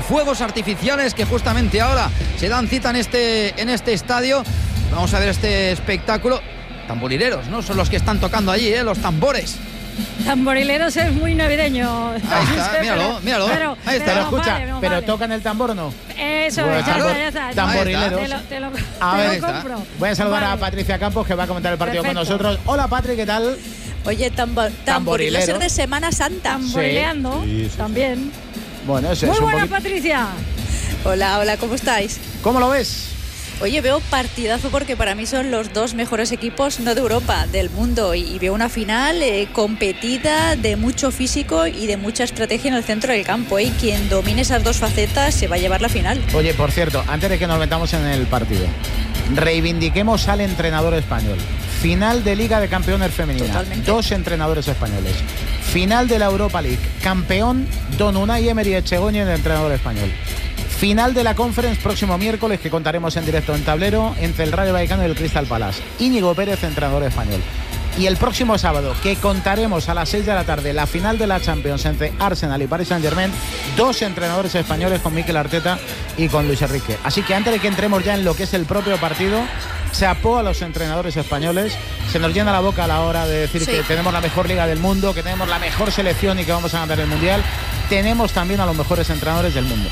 fuegos artificiales que justamente ahora se dan cita en este estadio. Vamos a ver este espectáculo. Tamborileros, ¿no? Son los que están tocando allí, los tambores. Tamborileros es muy navideño. Ahí está, míralo. Ahí está. Pero escucha, ¿pero tocan el tambor o no? Eso, Bueno, ya está. Tamborileros. Te lo compro. Voy a saludar a Patricia Campos, que va a comentar el partido con nosotros. Hola, Patri, ¿qué tal? Oye, tamborileros es de Semana Santa. Tamborileando, también. Bueno, eso muy es buena, Patricia. Hola, ¿cómo estáis? ¿Cómo lo ves? Oye, veo partidazo porque para mí son los dos mejores equipos, no de Europa, del mundo. Y veo una final competida, de mucho físico y de mucha estrategia en el centro del campo. Y quien domine esas dos facetas se va a llevar la final. Oye, por cierto, antes de que nos metamos en el partido, reivindiquemos al entrenador español. Final de Liga de Campeones Femenina. Totalmente. 2 entrenadores españoles. Final de la Europa League. Campeón Don Unai Emery Echegoyen, el entrenador español. Final de la Conference próximo miércoles, que contaremos en directo en Tablero, entre el Rayo Vallecano y el Crystal Palace. Íñigo Pérez, entrenador español. Y el próximo sábado, que contaremos a las 6 de la tarde, la final de la Champions entre Arsenal y Paris Saint-Germain, 2 entrenadores españoles, con Mikel Arteta y con Luis Enrique. Así que antes de que entremos ya en lo que es el propio partido, chapó a los entrenadores españoles. Se nos llena la boca a la hora de decir que tenemos la mejor liga del mundo, que tenemos la mejor selección y que vamos a ganar el Mundial. Tenemos también a los mejores entrenadores del mundo.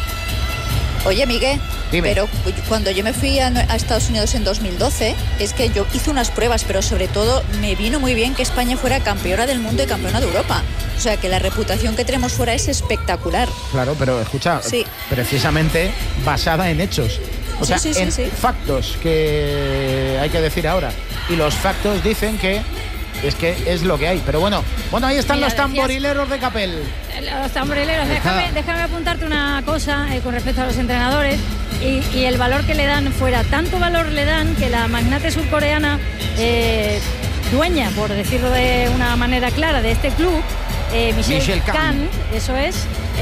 Oye, Miguel, dime. Pero cuando yo me fui a Estados Unidos en 2012, es que yo hice unas pruebas, pero sobre todo me vino muy bien que España fuera campeona del mundo y campeona de Europa. O sea, que la reputación que tenemos fuera es espectacular. Claro, pero escucha, precisamente basada en hechos. O sea, en factos, que hay que decir ahora. Y los factos dicen que es lo que hay. Pero bueno, ahí están los tamborileros de Capel. Los tamborileros, déjame apuntarte una cosa con respecto a los entrenadores y el valor que le dan fuera. Tanto valor le dan que la magnate surcoreana, dueña, por decirlo de una manera clara, de este club, Michelle Kang, eso es,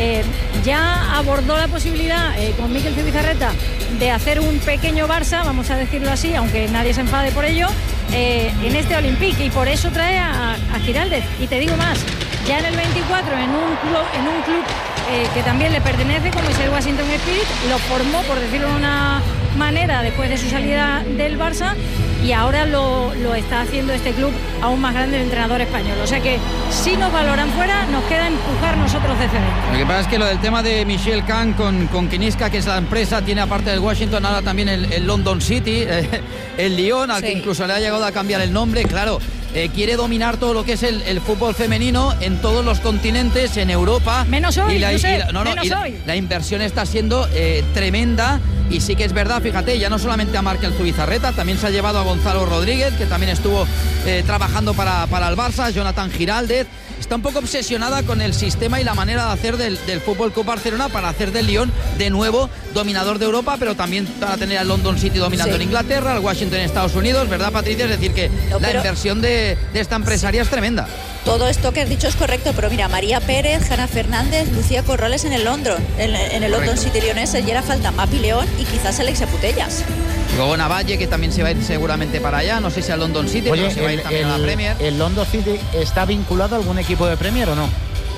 ya abordó la posibilidad con Mikel Zubizarreta de hacer un pequeño Barça, vamos a decirlo así, aunque nadie se enfade por ello, en este Olympique, y por eso trae a Giraldez. Y te digo más, ya en el 24, en un club que también le pertenece, como es el Washington Spirit, lo formó, por decirlo de una manera, después de su salida del Barça, y ahora lo está haciendo este club aún más grande, el entrenador español. O sea que si nos valoran fuera, nos queda empujar nosotros desde dentro. Lo que pasa es que lo del tema de Michelle Kang con Kiniska, que es la empresa, tiene aparte del Washington ahora también el London City, el Lyon, al que incluso le ha llegado a cambiar el nombre, claro. Quiere dominar todo lo que es el fútbol femenino en todos los continentes, en Europa. Menos hoy, la inversión está siendo tremenda. Y sí que es verdad, fíjate, ya no solamente a Markel Zubizarreta, también se ha llevado a Gonzalo Rodríguez, que también estuvo trabajando para el Barça, Jonathan Giraldez. Está un poco obsesionada con el sistema y la manera de hacer del Fútbol Club Barcelona, para hacer del Lyon de nuevo dominador de Europa, pero también para tener al London City dominando en Inglaterra, al Washington en Estados Unidos, ¿verdad, Patricia? Es decir, que la inversión de esta empresaria es tremenda. Todo esto que has dicho es correcto, pero mira, María Pérez, Hanna Fernández, Lucía Corrales en el London City Lyonés, y era falta Mapi León y quizás Alexia Putellas. Luego Navalle, que también se va a ir seguramente para allá, no sé si al London City, pero se va a ir también a la Premier. ¿El London City está vinculado a algún equipo de Premier o no?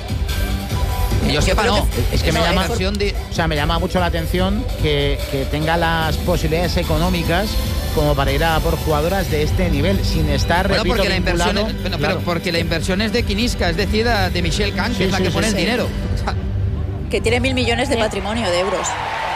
Que yo sepa, no. Es que me llama mucho la atención que tenga las posibilidades económicas como para ir a por jugadoras de este nivel, sin estar, repito, porque vinculado. La inversión pero porque la inversión es de Kiniska, es decir, de Michelle Kang, que es la que pone el dinero. Que tiene 1.000 millones de patrimonio de euros.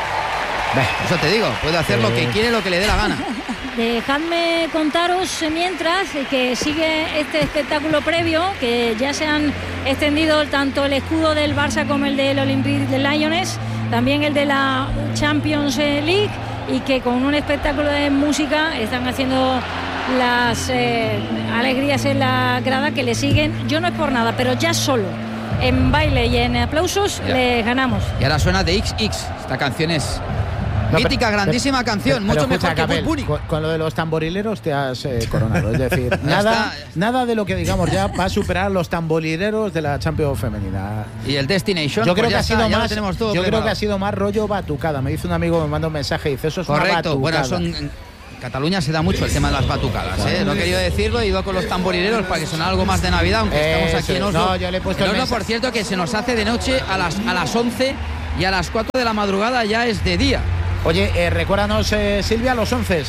Eso te digo, puede hacer lo que quiere, lo que le dé la gana. Dejadme contaros mientras que sigue este espectáculo previo, que ya se han extendido tanto el escudo del Barça como el del Olympique de Lyonnais, también el de la Champions League, y que con un espectáculo de música están haciendo las alegrías en la grada, que le siguen. Yo no es por nada, pero ya solo en baile y en aplausos les ganamos. Y ahora suena de XX, esta canción es mítica, grandísima canción, mucho mejor que Bull Bunny. Con lo de los tamborileros te has coronado, es decir, nada de lo que digamos ya va a superar los tamborileros de la Champions femenina. Y el Destination, yo creo que ha sido más, creo que ha sido más rollo batucada. Me dice un amigo, me manda un mensaje y dice, eso es correcto, una batucada. Bueno, en Cataluña se da mucho el tema de las batucadas, No he querido decirlo, he ido con los tamborileros para que sonara algo más de Navidad, aunque estamos aquí en Oslo. No, yo le he puesto en Oslo, por cierto, que se nos hace de noche a las 11 y a las 4 de la madrugada ya es de día. Oye, recuérdanos, Silvia, los 11.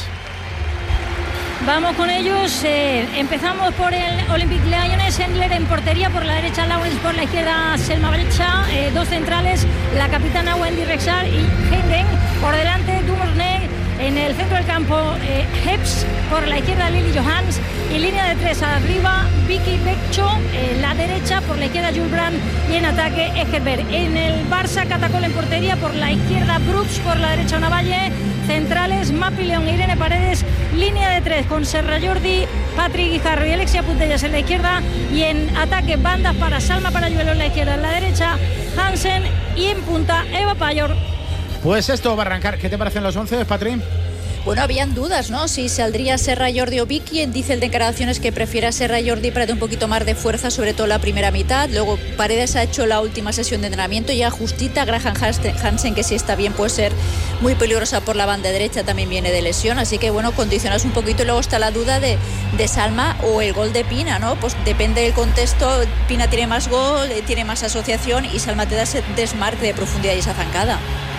Vamos con ellos. Empezamos por el Olympic Lyonnais. Endler en portería, por la derecha Lawrence, por la izquierda Selma Brecha. Dos centrales, la capitana Wendy Rexar y Heiden. Por delante Dumournet. En el centro del campo Heps, por la izquierda Lily Johans. Y línea de 3 arriba Vicky Beccho. La derecha, por la izquierda Jules Brandt. Y en ataque Egerberg. En el Barça, Catacol en portería, por la izquierda Brooks, por la derecha Navalle. Centrales Mapi León e Irene Paredes. Línea de 3 con Serra Jordi, Patrick Guijarro y Alexia Putellas en la izquierda. Y en ataque bandas para Salma Parayuelo en la izquierda, en la derecha Hansen y en punta Eva Payor. Pues esto va a arrancar. ¿Qué te parecen los 11, Patri? Bueno, habían dudas, ¿no? Si saldría Serra Jordi o Vicky. Dice el de declaraciones que prefiere a Serra Jordi para dar un poquito más de fuerza, sobre todo la primera mitad. Luego Paredes ha hecho la última sesión de entrenamiento ya justita. Graham Hansen, que si está bien puede ser muy peligrosa por la banda derecha, también viene de lesión. Así que bueno, condicionas un poquito. Y luego está la duda de Salma o el gol de Pina, ¿no? Pues depende del contexto. Pina tiene más gol, tiene más asociación y Salma te da ese desmarque de profundidad y esa zancada.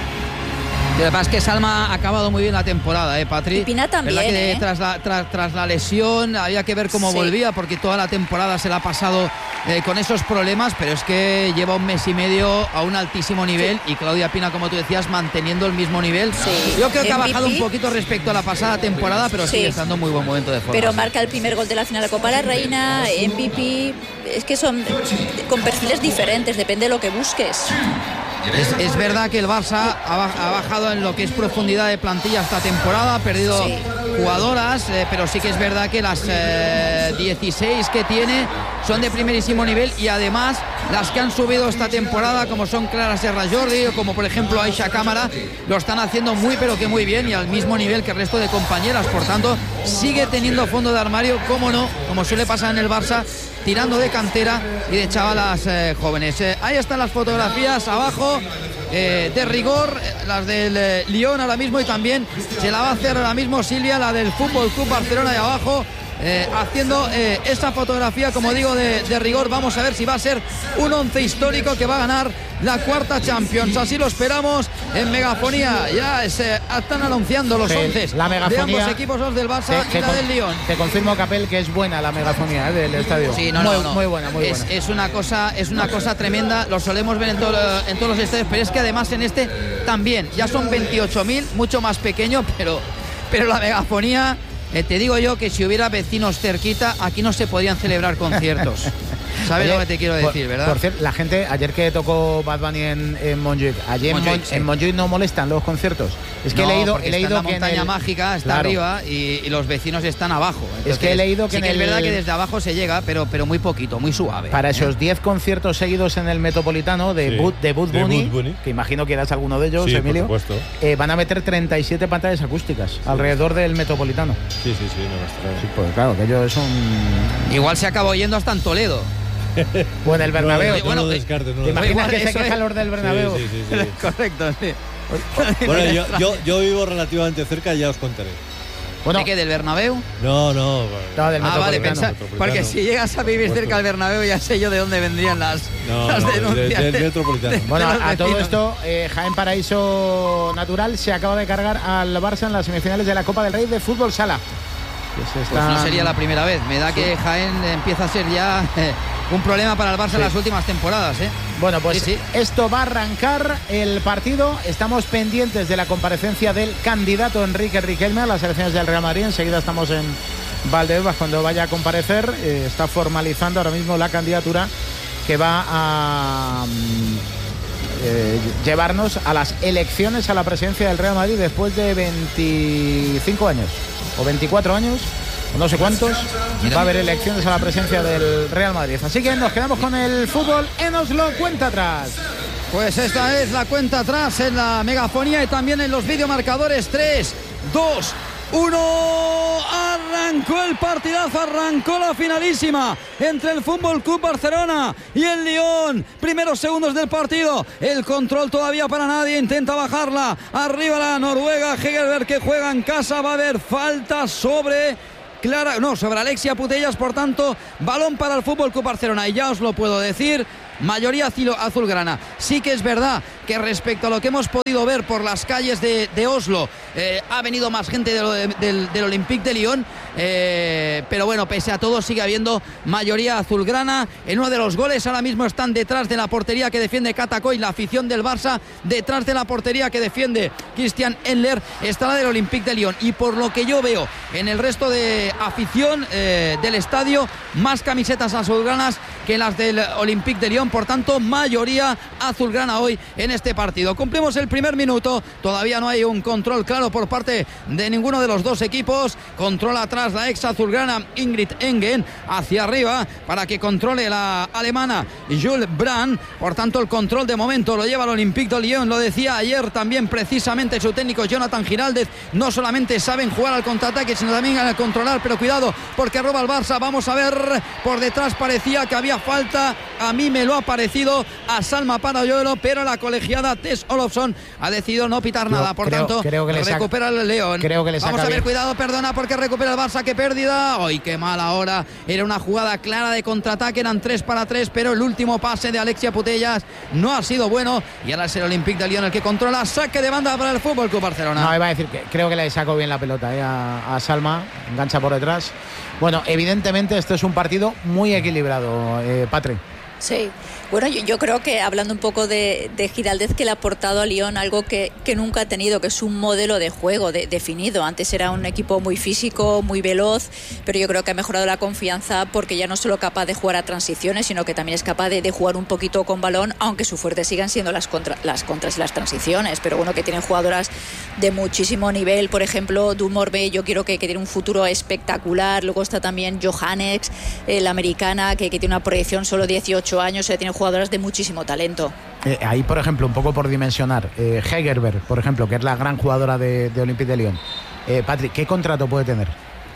Y además que Salma ha acabado muy bien la temporada, Patri. Y Pina también, ¿verdad que tras la lesión había que ver cómo volvía, porque toda la temporada se la ha pasado con esos problemas, pero es que lleva un mes y medio a un altísimo nivel y Claudia Pina, como tú decías, manteniendo el mismo nivel. Yo creo que ha bajado un poquito respecto a la pasada temporada, pero sigue estando en muy buen momento de forma. Pero marca el primer gol de la final de Copa de la Reina, MVP, es que son con perfiles diferentes, depende de lo que busques. Es verdad que el Barça ha bajado en lo que es profundidad de plantilla esta temporada, ha perdido jugadoras, pero sí que es verdad que las 16 que tiene son de primerísimo nivel y además las que han subido esta temporada, como son Clara Serra Jordi o como por ejemplo Aisha Cámara, lo están haciendo muy pero que muy bien y al mismo nivel que el resto de compañeras. Por tanto, sigue teniendo fondo de armario, como no, como suele pasar en el Barça, tirando de cantera y de chavalas jóvenes. Ahí están las fotografías abajo de rigor, las del Lyon ahora mismo, y también se la va a hacer ahora mismo Silvia, la del Fútbol Club Barcelona de abajo, haciendo esa fotografía, como digo, de rigor. Vamos a ver si va a ser un 11 histórico que va a ganar la cuarta Champions. Así lo esperamos en Megafonía. Ya están anunciando los 11 de ambos equipos, los del Barça y la del Lyon. Te confirmo, Capel, que es buena la megafonía del estadio. Sí, muy buena. Es una cosa tremenda. Lo solemos ver en todos los estadios, pero es que además en este también. Ya son 28.000, mucho más pequeño, pero la megafonía... te digo yo que si hubiera vecinos cerquita, aquí no se podrían celebrar conciertos. ¿Sabes lo que te quiero decir, verdad? Por cierto, la gente, ayer que tocó Bad Bunny en Montjuic, en Montjuic no molestan los conciertos. Es que he leído está en la montaña mágica está arriba y los vecinos están abajo. Entonces, es que he leído que sí que es verdad que desde abajo se llega, pero muy poquito, muy suave. Para esos 10 conciertos seguidos en el Metropolitano de Bud Bunny, que imagino que eras alguno de ellos, Emilio, por supuesto. Van a meter 37 pantallas acústicas alrededor del Metropolitano. Sí, no va a estar. Sí, pues claro, que ellos son... Igual se acabó yendo hasta en Toledo. O en el Bernabéu. No descartes. ¿Te imaginas que se quejan los del Bernabéu? Sí. Correcto, sí. Bueno, yo vivo relativamente cerca, ya os contaré. Bueno, ¿de qué? ¿Del Bernabéu? No, del Metropolitano. Porque si llegas a vivir cerca del Bernabéu, ya sé yo de dónde vendrían las denuncias. Del Metropolitano. Bueno, a todo esto, Jaén Paraíso Natural se acaba de cargar al Barça en las semifinales de la Copa del Rey de Fútbol Sala. Pues no sería la primera vez. Me da que Jaén empieza a ser ya un problema para el Barça en las últimas temporadas. Bueno, pues esto va a arrancar el partido. Estamos pendientes de la comparecencia del candidato Enrique Riquelme a las elecciones del Real Madrid. Enseguida estamos en Valdebebas cuando vaya a comparecer. Está formalizando ahora mismo la candidatura que va a llevarnos a las elecciones a la presidencia del Real Madrid después de 25 años o 24 años, o no sé cuántos. Va a haber elecciones a la presidencia del Real Madrid. Así que nos quedamos con el fútbol en Oslo Cuenta Atrás. Pues esta es la cuenta atrás en la megafonía y también en los videomarcadores. 3, 2, 1. Arrancó el partidazo, arrancó la finalísima entre el Fútbol Club Barcelona y el Lyon. Primeros segundos del partido, el control todavía para nadie, intenta bajarla arriba la noruega Hegerberg, que juega en casa. Va a haber falta sobre Alexia Putellas. Por tanto, balón para el Fútbol Club Barcelona. Y ya os lo puedo decir, mayoría azulgrana. Sí que es verdad que respecto a lo que hemos podido ver por las calles de Oslo, ha venido más gente del Olympique de Lyon, pero bueno, pese a todo sigue habiendo mayoría azulgrana. En uno de los goles ahora mismo están detrás de la portería que defiende Katakoy, la afición del Barça, detrás de la portería que defiende Christian Endler está la del Olympique de Lyon, y por lo que yo veo en el resto de afición del estadio, más camisetas azulgranas que las del Olympique de Lyon, por tanto mayoría azulgrana hoy en este partido. Cumplimos el primer minuto, todavía no hay un control claro por parte de ninguno de los dos equipos. Controla atrás la ex azulgrana Ingrid Engen, hacia arriba para que controle la alemana Jules Brand. Por tanto el control de momento lo lleva el Olympique de Lyon, lo decía ayer también precisamente su técnico Jonathan Giraldez, no solamente saben jugar al contraataque sino también al controlar, pero cuidado porque roba el Barça. Vamos a ver, por detrás parecía que había falta, a mí me lo ha parecido a Salma Parayuelo, pero la colegiada Tess Olofsson ha decidido no pitar nada, por tanto creo que recupera el León. Vamos a ver, bien. Cuidado, perdona, porque recupera el Barça, qué pérdida. ¡Ay, qué mal ahora! Era una jugada clara de contraataque, eran 3 para 3, pero el último pase de Alexia Putellas no ha sido bueno, y ahora es el Olympique de Lyon el que controla. Saque de banda para el Fútbol Club Barcelona. No, iba a decir que creo que le sacó bien la pelota a Salma, engancha por detrás. Bueno, evidentemente este es un partido muy equilibrado, Patri. Sí, bueno, yo creo que hablando un poco de Giraldez, que le ha aportado a Lyon algo que nunca ha tenido, que es un modelo de juego definido. Antes era un equipo muy físico, muy veloz, pero yo creo que ha mejorado la confianza porque ya no es solo capaz de jugar a transiciones, sino que también es capaz de jugar un poquito con balón, aunque su fuerte sigan siendo las contras y las transiciones. Pero bueno, que tienen jugadoras de muchísimo nivel, por ejemplo, Dumorbe, yo quiero que tiene un futuro espectacular. Luego está también Johannex, la americana, que tiene una proyección solo 18 años, tiene jugadoras de muchísimo talento. Ahí, por ejemplo, un poco por dimensionar, Hegerberg, por ejemplo, que es la gran jugadora de Olympique de Lyon. Patrick, ¿qué contrato puede tener?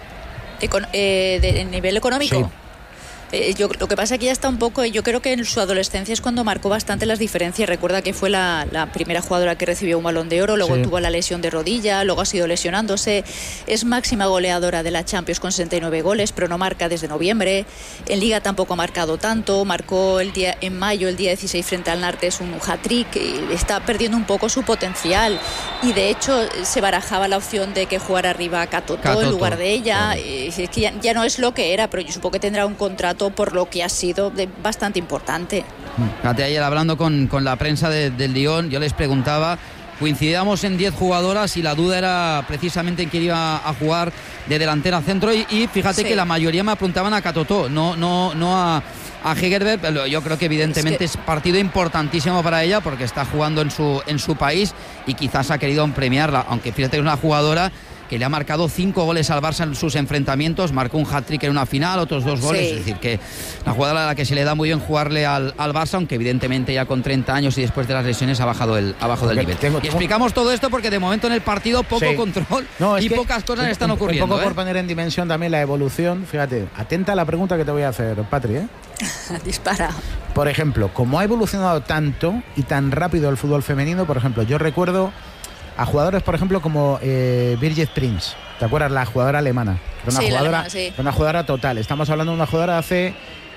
¿De nivel económico? Sí. Lo que pasa es que ya está un poco, yo creo que en su adolescencia es cuando marcó bastante las diferencias. Recuerda que fue la primera jugadora que recibió un Balón de Oro, luego tuvo la lesión de rodilla, luego ha sido lesionándose. Es máxima goleadora de la Champions con 69 goles, pero no marca desde noviembre. En Liga tampoco ha marcado tanto, marcó en mayo, el día 16 frente al Nantes, un hat-trick, y está perdiendo un poco su potencial. Y de hecho se barajaba la opción de que jugara arriba Katoto en lugar de ella. Es que ya no es lo que era, pero yo supongo que tendrá un contrato por lo que ha sido bastante importante. Fíjate, ayer hablando con la prensa del Lyon, yo les preguntaba, coincidíamos en 10 jugadoras y la duda era precisamente en quién iba a jugar de delantera centro, y fíjate que la mayoría me apuntaban a Katoto, no a Hegerberg. Pero yo creo que evidentemente es partido importantísimo para ella porque está jugando en su país y quizás ha querido premiarla, aunque fíjate que es una jugadora que le ha marcado 5 goles al Barça en sus enfrentamientos, marcó un hat-trick en una final, otros 2 goles, es decir, que una jugadora a la que se le da muy bien jugarle al Barça, aunque evidentemente ya con 30 años y después de las lesiones ha bajado del nivel. Y explicamos todo esto porque de momento en el partido poco control y pocas cosas están ocurriendo. Un poco por poner en dimensión también la evolución, fíjate, atenta a la pregunta que te voy a hacer, Patri, Dispara. Por ejemplo, como ha evolucionado tanto y tan rápido el fútbol femenino, por ejemplo, yo recuerdo a jugadores, por ejemplo, como Birgit Prinz. ¿Te acuerdas? La jugadora alemana. Una jugadora total. Estamos hablando de una jugadora de hace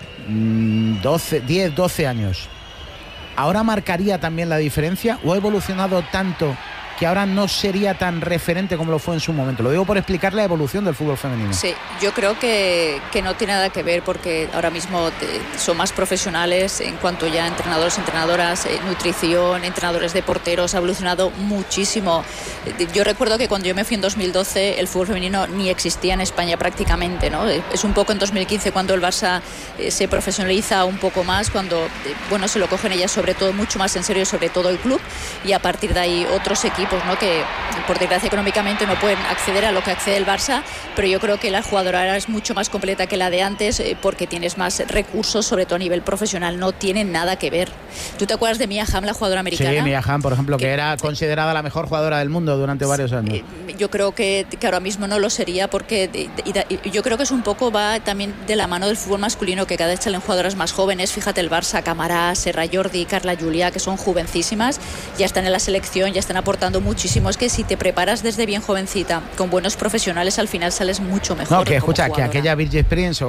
10, 12 años. ¿Ahora marcaría también la diferencia o ha evolucionado tanto que ahora no sería tan referente como lo fue en su momento? Lo digo por explicar la evolución del fútbol femenino. Sí, yo creo que no tiene nada que ver porque ahora mismo son más profesionales en cuanto ya a entrenadores, entrenadoras, nutrición, entrenadores de porteros, ha evolucionado muchísimo. Yo recuerdo que cuando yo me fui en 2012 el fútbol femenino ni existía en España prácticamente, ¿no? Es un poco en 2015 cuando el Barça se profesionaliza un poco más, cuando se lo cogen ellas sobre todo mucho más en serio, sobre todo el club, y a partir de ahí otros equipos, ¿no? Que por desgracia económicamente no pueden acceder a lo que accede el Barça, pero yo creo que la jugadora ahora es mucho más completa que la de antes porque tienes más recursos, sobre todo a nivel profesional. No tienen nada que ver. ¿Tú te acuerdas de Mia Hamm, la jugadora americana? Sí, Mia Hamm, por ejemplo, que era considerada la mejor jugadora del mundo durante varios años. Yo creo que ahora mismo no lo sería porque yo creo que es un poco, va también de la mano del fútbol masculino, que cada vez salen jugadoras más jóvenes. Fíjate el Barça, Camará, Serra Jordi, Carla Juliá, que son jovencísimas, ya están en la selección, ya están aportando noto muchísimo es que si te preparas desde bien jovencita con buenos profesionales, al final sales mucho mejor. No, que escucha, que aquella Virgil Prince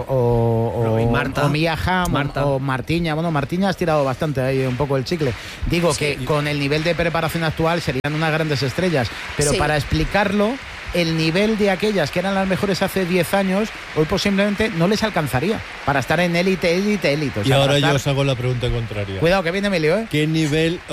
o Marta, o Mia Hamm o Martiña, bueno, Martiña has tirado bastante ahí un poco el chicle. Digo que con el nivel de preparación actual serían unas grandes estrellas, pero para explicarlo, el nivel de aquellas que eran las mejores hace 10 años, hoy posiblemente no les alcanzaría para estar en élite. O sea, y ahora yo os hago la pregunta contraria. Cuidado, que viene Emilio, ¿eh? ¿Qué nivel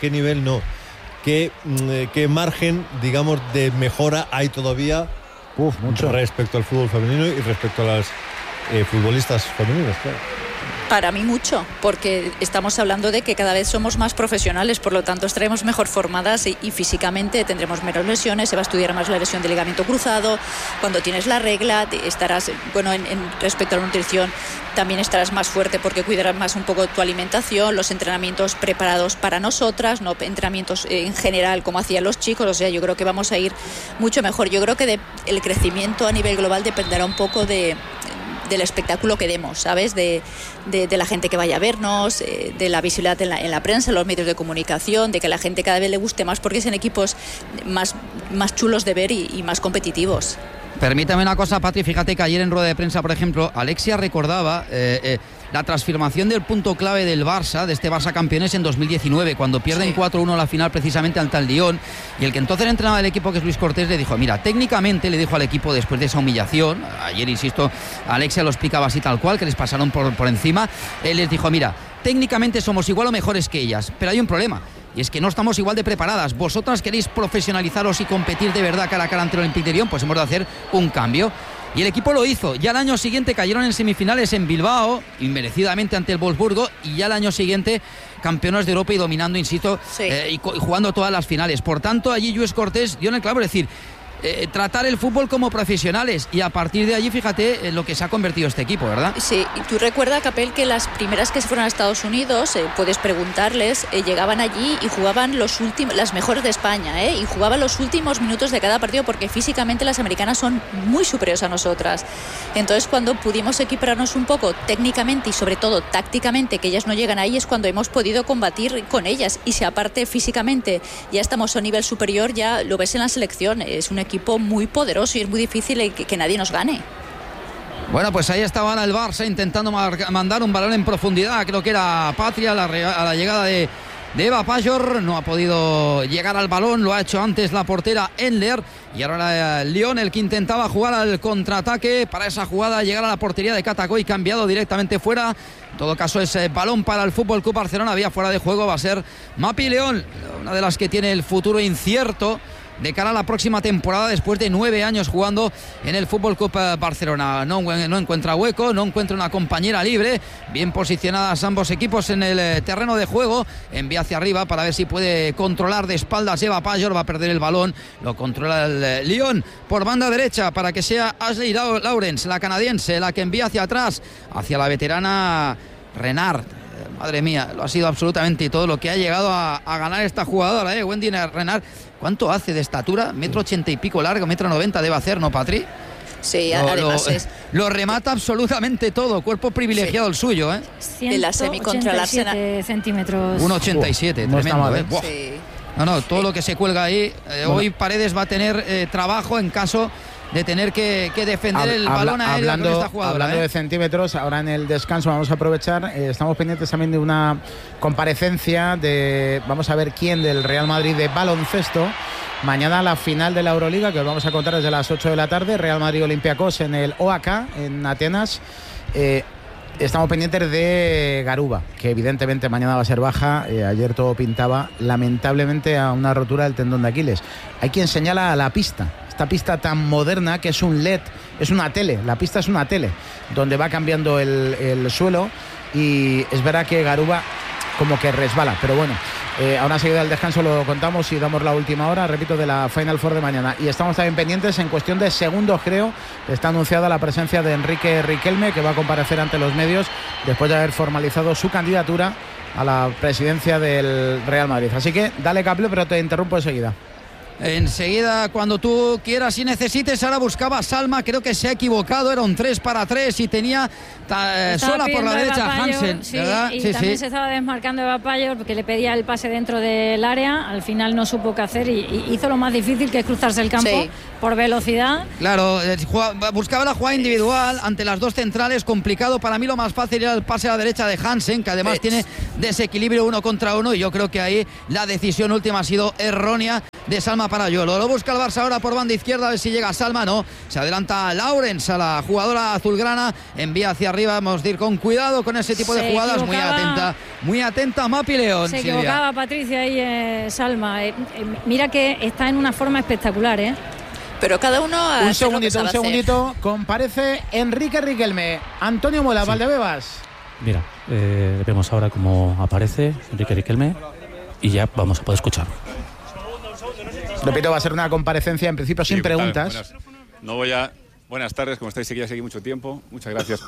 no? ¿Qué margen, digamos, de mejora hay todavía mucho respecto al fútbol femenino y respecto a las futbolistas femeninas? Claro. Para mí mucho, porque estamos hablando de que cada vez somos más profesionales, por lo tanto estaremos mejor formadas y físicamente tendremos menos lesiones, se va a estudiar más la lesión de ligamento cruzado, cuando tienes la regla estarás, bueno, en respecto a la nutrición también estarás más fuerte porque cuidarás más un poco tu alimentación, los entrenamientos preparados para nosotras, no entrenamientos en general como hacían los chicos, o sea, yo creo que vamos a ir mucho mejor. Yo creo que el crecimiento a nivel global dependerá un poco del espectáculo que demos, ¿sabes? De la gente que vaya a vernos, de la visibilidad en la prensa, en los medios de comunicación, de que a la gente cada vez le guste más porque son equipos más chulos de ver y más competitivos. Permítame una cosa, Patri, fíjate que ayer en rueda de prensa, por ejemplo, Alexia recordaba la transformación del punto clave del Barça, de este Barça campeones en 2019, cuando pierden 4-1 la final precisamente ante el Lyon, y el que entonces entrenaba el equipo, que es Luis Cortés, le dijo, mira, técnicamente, le dijo al equipo después de esa humillación, ayer, insisto, Alexia lo explicaba así tal cual, que les pasaron por encima, él les dijo, mira, técnicamente somos igual o mejores que ellas, pero hay un problema, y es que no estamos igual de preparadas. Vosotras queréis profesionalizaros y competir de verdad cara a cara ante el Olympique de Lyon, pues hemos de hacer un cambio. Y el equipo lo hizo. Ya el año siguiente cayeron en semifinales en Bilbao, inmerecidamente ante el Wolfsburgo, y ya el año siguiente campeones de Europa y dominando, insisto, y jugando todas las finales. Por tanto, allí Luis Cortés dio en el clavo, es decir, tratar el fútbol como profesionales, y a partir de allí fíjate en lo que se ha convertido este equipo, ¿verdad? Sí, y tú recuerdas, Capel, que las primeras que se fueron a Estados Unidos, puedes preguntarles, llegaban allí y jugaban las mejores de España, y jugaban los últimos minutos de cada partido porque físicamente las americanas son muy superiores a nosotras. Entonces, cuando pudimos equipararnos un poco técnicamente y sobre todo tácticamente, que ellas no llegan ahí, es cuando hemos podido combatir con ellas. Y si aparte físicamente ya estamos a un nivel superior, ya lo ves en la selección, es un equipo muy poderoso y es muy difícil que nadie nos gane. Bueno, pues ahí estaba ahora el Barça intentando mandar un balón en profundidad, creo que era Patria, a la llegada de Eva Pajor, no ha podido llegar al balón, lo ha hecho antes la portera Endler, y ahora el Lyon, el que intentaba jugar al contraataque, para esa jugada llegar a la portería de Catacoy, cambiado directamente fuera. En todo caso es balón para el Fútbol Club Barcelona, había fuera de juego, va a ser Mapi León, una de las que tiene el futuro incierto de cara a la próxima temporada, después de 9 años jugando en el Fútbol Club Barcelona. No encuentra hueco, no encuentra una compañera libre. Bien posicionadas ambos equipos en el terreno de juego. Envía hacia arriba para ver si puede controlar de espaldas Eva Pajor. Va a perder el balón. Lo controla el Lyon por banda derecha para que sea Ashley Lawrence, la canadiense, la que envía hacia atrás, hacia la veterana Renard. Madre mía, lo ha sido absolutamente todo lo que ha llegado a ganar esta jugadora, Wendy Renard. ¿Cuánto hace de estatura? 1,80 m y pico largo, 1,90 m debe hacer, ¿no, Patri? Sí, además lo remata absolutamente todo, cuerpo privilegiado el suyo, De la semi contra el Arsenal. centímetros. 1,87, tremendo, no está mal, Sí. No, todo lo que se cuelga ahí. Hoy Paredes va a tener trabajo en caso de tener que defender el balón aéreo con esta jugadora. Hablando de centímetros, ahora en el descanso vamos a aprovechar, estamos pendientes también de una comparecencia vamos a ver quién del Real Madrid de baloncesto. Mañana la final de la Euroliga, que os vamos a contar desde las 8 de la tarde, Real Madrid-Olympiacos en el OAK, en Atenas. Estamos pendientes de Garuba, que evidentemente mañana va a ser baja. Ayer todo pintaba lamentablemente a una rotura del tendón de Aquiles. Hay quien señala a la pista, esta pista tan moderna que es un LED, es una tele, la pista es una tele, donde va cambiando el suelo, y es verdad que Garuba como que resbala, pero bueno, ahora enseguida del descanso lo contamos y damos la última hora, repito, de la Final Four de mañana. Y estamos también pendientes, en cuestión de segundos creo, está anunciada la presencia de Enrique Riquelme, que va a comparecer ante los medios después de haber formalizado su candidatura a la presidencia del Real Madrid. Así que dale, Caple, pero te interrumpo enseguida. Enseguida, cuando tú quieras y necesites. Ahora buscaba Salma, creo que se ha equivocado, era un 3-3 y tenía sola por la derecha Hansen, sí, ¿verdad? Y sí, también sí. se estaba desmarcando Eva Payor porque le pedía el pase dentro del área, al final no supo qué hacer y hizo lo más difícil, que es cruzarse el campo por velocidad. Claro, buscaba la jugada individual ante las dos centrales, complicado. Para mí lo más fácil era el pase a la derecha de Hansen, que además tiene desequilibrio 1 contra 1, y yo creo que ahí la decisión última ha sido errónea de Salma Parayuelo. Lo busca el Barça ahora por banda izquierda, a ver si llega Salma. No, se adelanta Laurens, a la jugadora azulgrana, envía hacia arriba. Vamos a ir con cuidado con ese tipo de jugadas. Muy atenta Mapi León. Se equivocaba Patricia ahí, Salma. Mira que está en una forma espectacular, Pero cada uno... Un segundito. Comparece Enrique Riquelme. Antonio Mola, Valdebebas. Mira, vemos ahora cómo aparece Enrique Riquelme y ya vamos a poder escucharlo. Repito, va a ser una comparecencia en principio sin preguntas. Buenas tardes, como estáis aquí mucho tiempo. Muchas gracias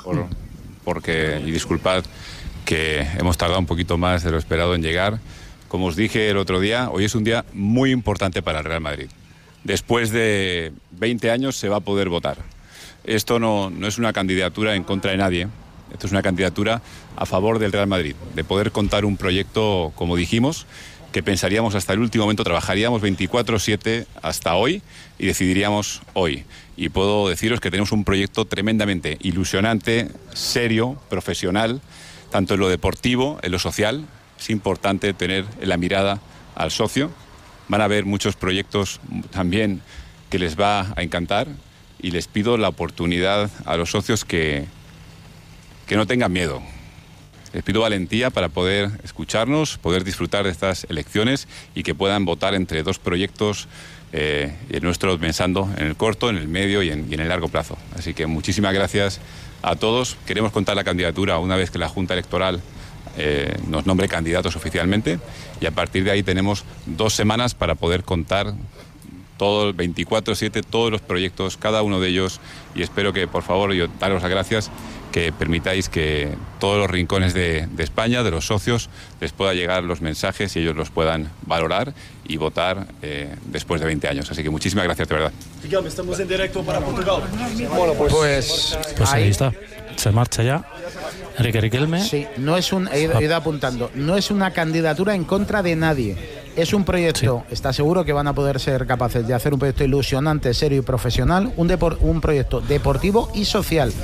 y disculpad que hemos tardado un poquito más de lo esperado en llegar. Como os dije el otro día, hoy es un día muy importante para el Real Madrid. Después de 20 años se va a poder votar. Esto no es una candidatura en contra de nadie. Esto es una candidatura a favor del Real Madrid, de poder contar un proyecto, como dijimos, que pensaríamos hasta el último momento, trabajaríamos 24/7 hasta hoy y decidiríamos hoy. Y puedo deciros que tenemos un proyecto tremendamente ilusionante, serio, profesional, tanto en lo deportivo, en lo social. Es importante tener en la mirada al socio. Van a haber muchos proyectos también que les va a encantar y les pido la oportunidad a los socios que no tengan miedo. Les pido valentía para poder escucharnos, poder disfrutar de estas elecciones y que puedan votar entre dos proyectos, el nuestro pensando en el corto, en el medio y en el largo plazo. Así que muchísimas gracias a todos. Queremos contar la candidatura una vez que la Junta Electoral nos nombre candidatos oficialmente, y a partir de ahí tenemos 2 semanas para poder contar todo el 24/7, todos los proyectos, cada uno de ellos, y espero que, por favor, yo daros las gracias, que permitáis que todos los rincones de España, de los socios, les pueda llegar los mensajes y ellos los puedan valorar y votar después de 20 años. Así que muchísimas gracias, de verdad. Estamos en directo para Portugal. Bueno, pues ahí está. Se marcha ya Enrique Riquelme. Sí, he ido apuntando, no es una candidatura en contra de nadie. Es un proyecto, está seguro que van a poder ser capaces de hacer un proyecto ilusionante, serio y profesional, un proyecto deportivo y social.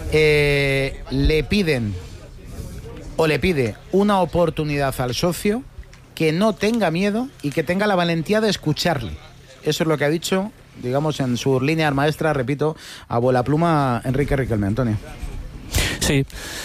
Le pide una oportunidad al socio, que no tenga miedo y que tenga la valentía de escucharle. Eso es lo que ha dicho, digamos, en su línea maestra, repito, a bola pluma, Enrique Riquelme. Antonio. Sí,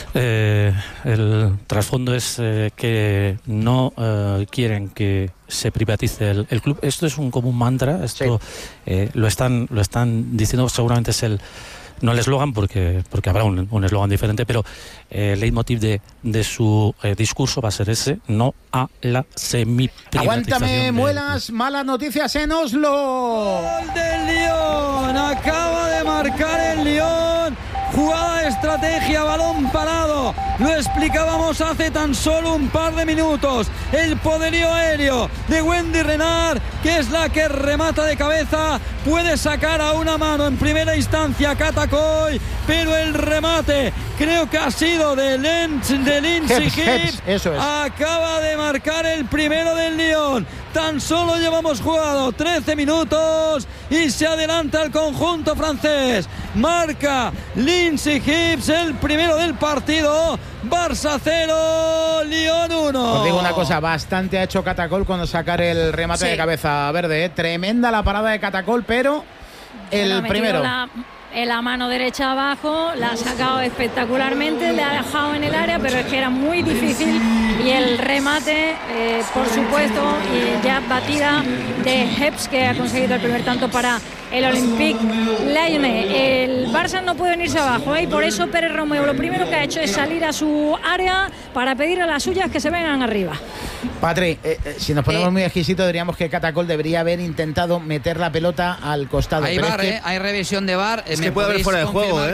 el trasfondo es que no quieren que se privatice el club. Esto es como un mantra, esto lo están diciendo, seguramente es no el eslogan, porque habrá un eslogan diferente, pero el leitmotiv de su discurso va a ser ese: no a la semiprivatización. Aguántame, Muelas, malas noticias en Oslo. Gol del Lyon, acaba de marcar el Lyon. Jugada de estrategia, balón parado. Lo explicábamos hace tan solo un par de minutos. El poderío aéreo de Wendy Renard, que es la que remata de cabeza. Puede sacar a una mano en primera instancia Catacoy, pero el remate creo que ha sido de Lindsay Gibbs. Eso es. Acaba de marcar el primero del Lyon. Tan solo llevamos jugado 13 minutos y se adelanta el conjunto francés. Marca Lindsay Gibbs el primero del partido. Barça 0, Lyon 1. Os digo una cosa, bastante ha hecho Catacol con sacar el remate de cabeza verde. Tremenda la parada de Catacol, pero el primero. La mano derecha abajo, la ha sacado espectacularmente, le ha dejado en el área, pero es que era muy difícil. Y el remate, por supuesto, y ya batida de Heps, que ha conseguido el primer tanto para el Olympique Lyonnais. El Barça no puede venirse abajo, y por eso Pérez Romeo lo primero que ha hecho es salir a su área para pedir a las suyas que se vengan arriba. Patri, si nos ponemos muy exquisitos, diríamos que Catacol debería haber intentado meter la pelota al costado. Hay pero VAR, hay revisión de VAR. Es que puede haber fuera de juego,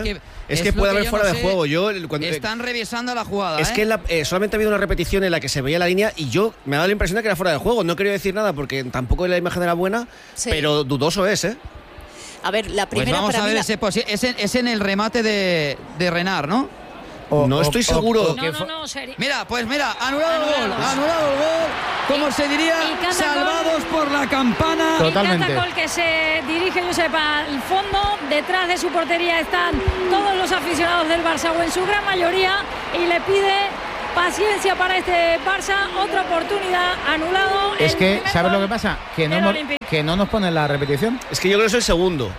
Es que puede haber fuera de juego. Están revisando la jugada. Es que solamente ha habido una repetición en la que se veía la línea y me ha dado la impresión de que era fuera de juego. No quería decir nada porque tampoco la imagen era buena, pero dudoso es, ¿eh? A ver, la primera pues vamos a ver es en el remate de Renard, ¿no? No estoy seguro. No, serio. Mira, anulado el gol. Como se diría, salvados por la campana. Totalmente. El catacol que se dirige, Josep, al fondo. Detrás de su portería están todos los aficionados del Barça, o en su gran mayoría, y le pide paciencia para este Barça. Otra oportunidad, anulado. Es que, ¿sabes lo que pasa? Que no nos ponen la repetición. Es que yo creo que es el segundo.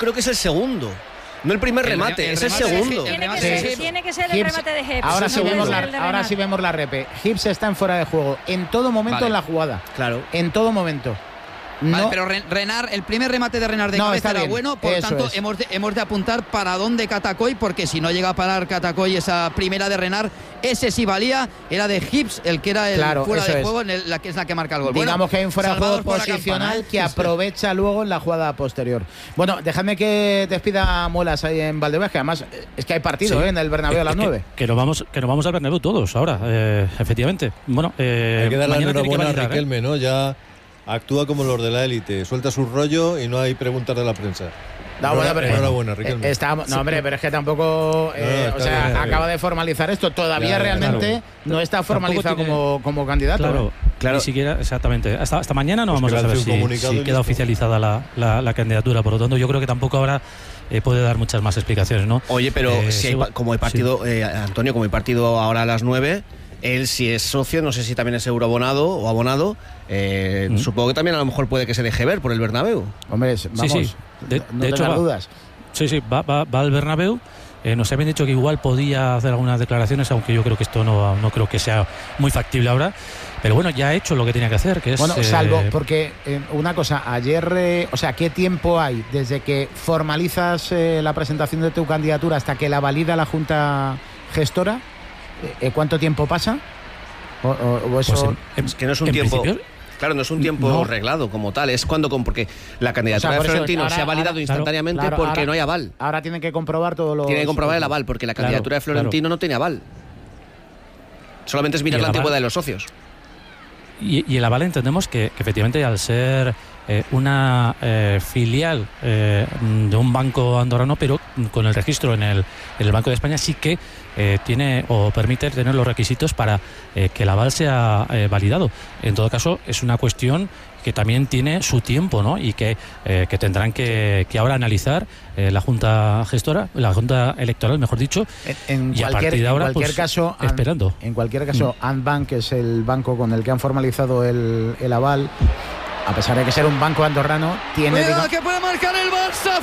No el primer remate, es el segundo. Tiene que ser el remate de Hibbs. Ahora sí vemos la repe. Hibbs está en fuera de juego en todo momento en la jugada. Claro. En todo momento. Vale, pero Renard, el primer remate de Renard de cabeza era bueno, por tanto hemos de apuntar para dónde Catacoy, porque si no llega a parar Catacoy esa primera de Renard, ese sí valía, era de Hibbs el que era el fuera de juego, la que es la que marca el gol. Digamos que hay un fuera de juego posicional que aprovecha luego en la jugada posterior. Bueno, déjame que despida Muelas ahí en Valdebebas, que además es que hay partido en el Bernabéu a las 9. Que nos vamos al Bernabéu todos ahora, efectivamente. Bueno, hay que darle enhorabuena a Riquelme, ¿no? Ya actúa como los de la élite, suelta su rollo y no hay preguntas de la prensa. Enhorabuena, Riquelme. Pero es que tampoco acaba de formalizar esto. Todavía realmente no está formalizado como candidato. Claro. Ni siquiera, exactamente. Hasta mañana no vamos a saber si queda oficializada la candidatura. Por lo tanto, yo creo que tampoco ahora puede dar muchas más explicaciones, ¿no? Oye, pero como hay partido, Antonio, como hay partido ahora a las 9... Él, si es socio, no sé si también es euroabonado o abonado, supongo que también a lo mejor puede que se deje ver por el Bernabéu. Hombre, vamos, sí. De hecho, dudas. Sí, va al Bernabéu. Nos habían dicho que igual podía hacer algunas declaraciones, aunque yo creo que esto no creo que sea muy factible ahora. Pero bueno, ya ha hecho lo que tenía que hacer, que es... Bueno, salvo, porque una cosa, ayer, ¿qué tiempo hay desde que formalizas la presentación de tu candidatura hasta que la valida la Junta Gestora? ¿Cuánto tiempo pasa? ¿O eso? Es que no es un tiempo... Claro, no es un tiempo reglado como tal, es porque la candidatura de Florentino se ha validado instantáneamente porque no hay aval. Ahora tienen que comprobar todo lo... Tienen que comprobar el aval, porque la candidatura de Florentino no tiene aval. Solamente es mirar la antigüedad de los socios. Y el aval entendemos que efectivamente, al ser una filial de un banco andorrano, pero con el registro en el Banco de España, sí que tiene o permite tener los requisitos para que el aval sea validado. En todo caso, es una cuestión que también tiene su tiempo, ¿no? Y que tendrán que ahora analizar la Junta Gestora, la Junta Electoral, mejor dicho, y a partir de ahora, esperando. En cualquier caso, Andbank, que es el banco con el que han formalizado el aval, a pesar de que ser un banco andorrano, tiene... ¡Cuidado que puede marcar el Barça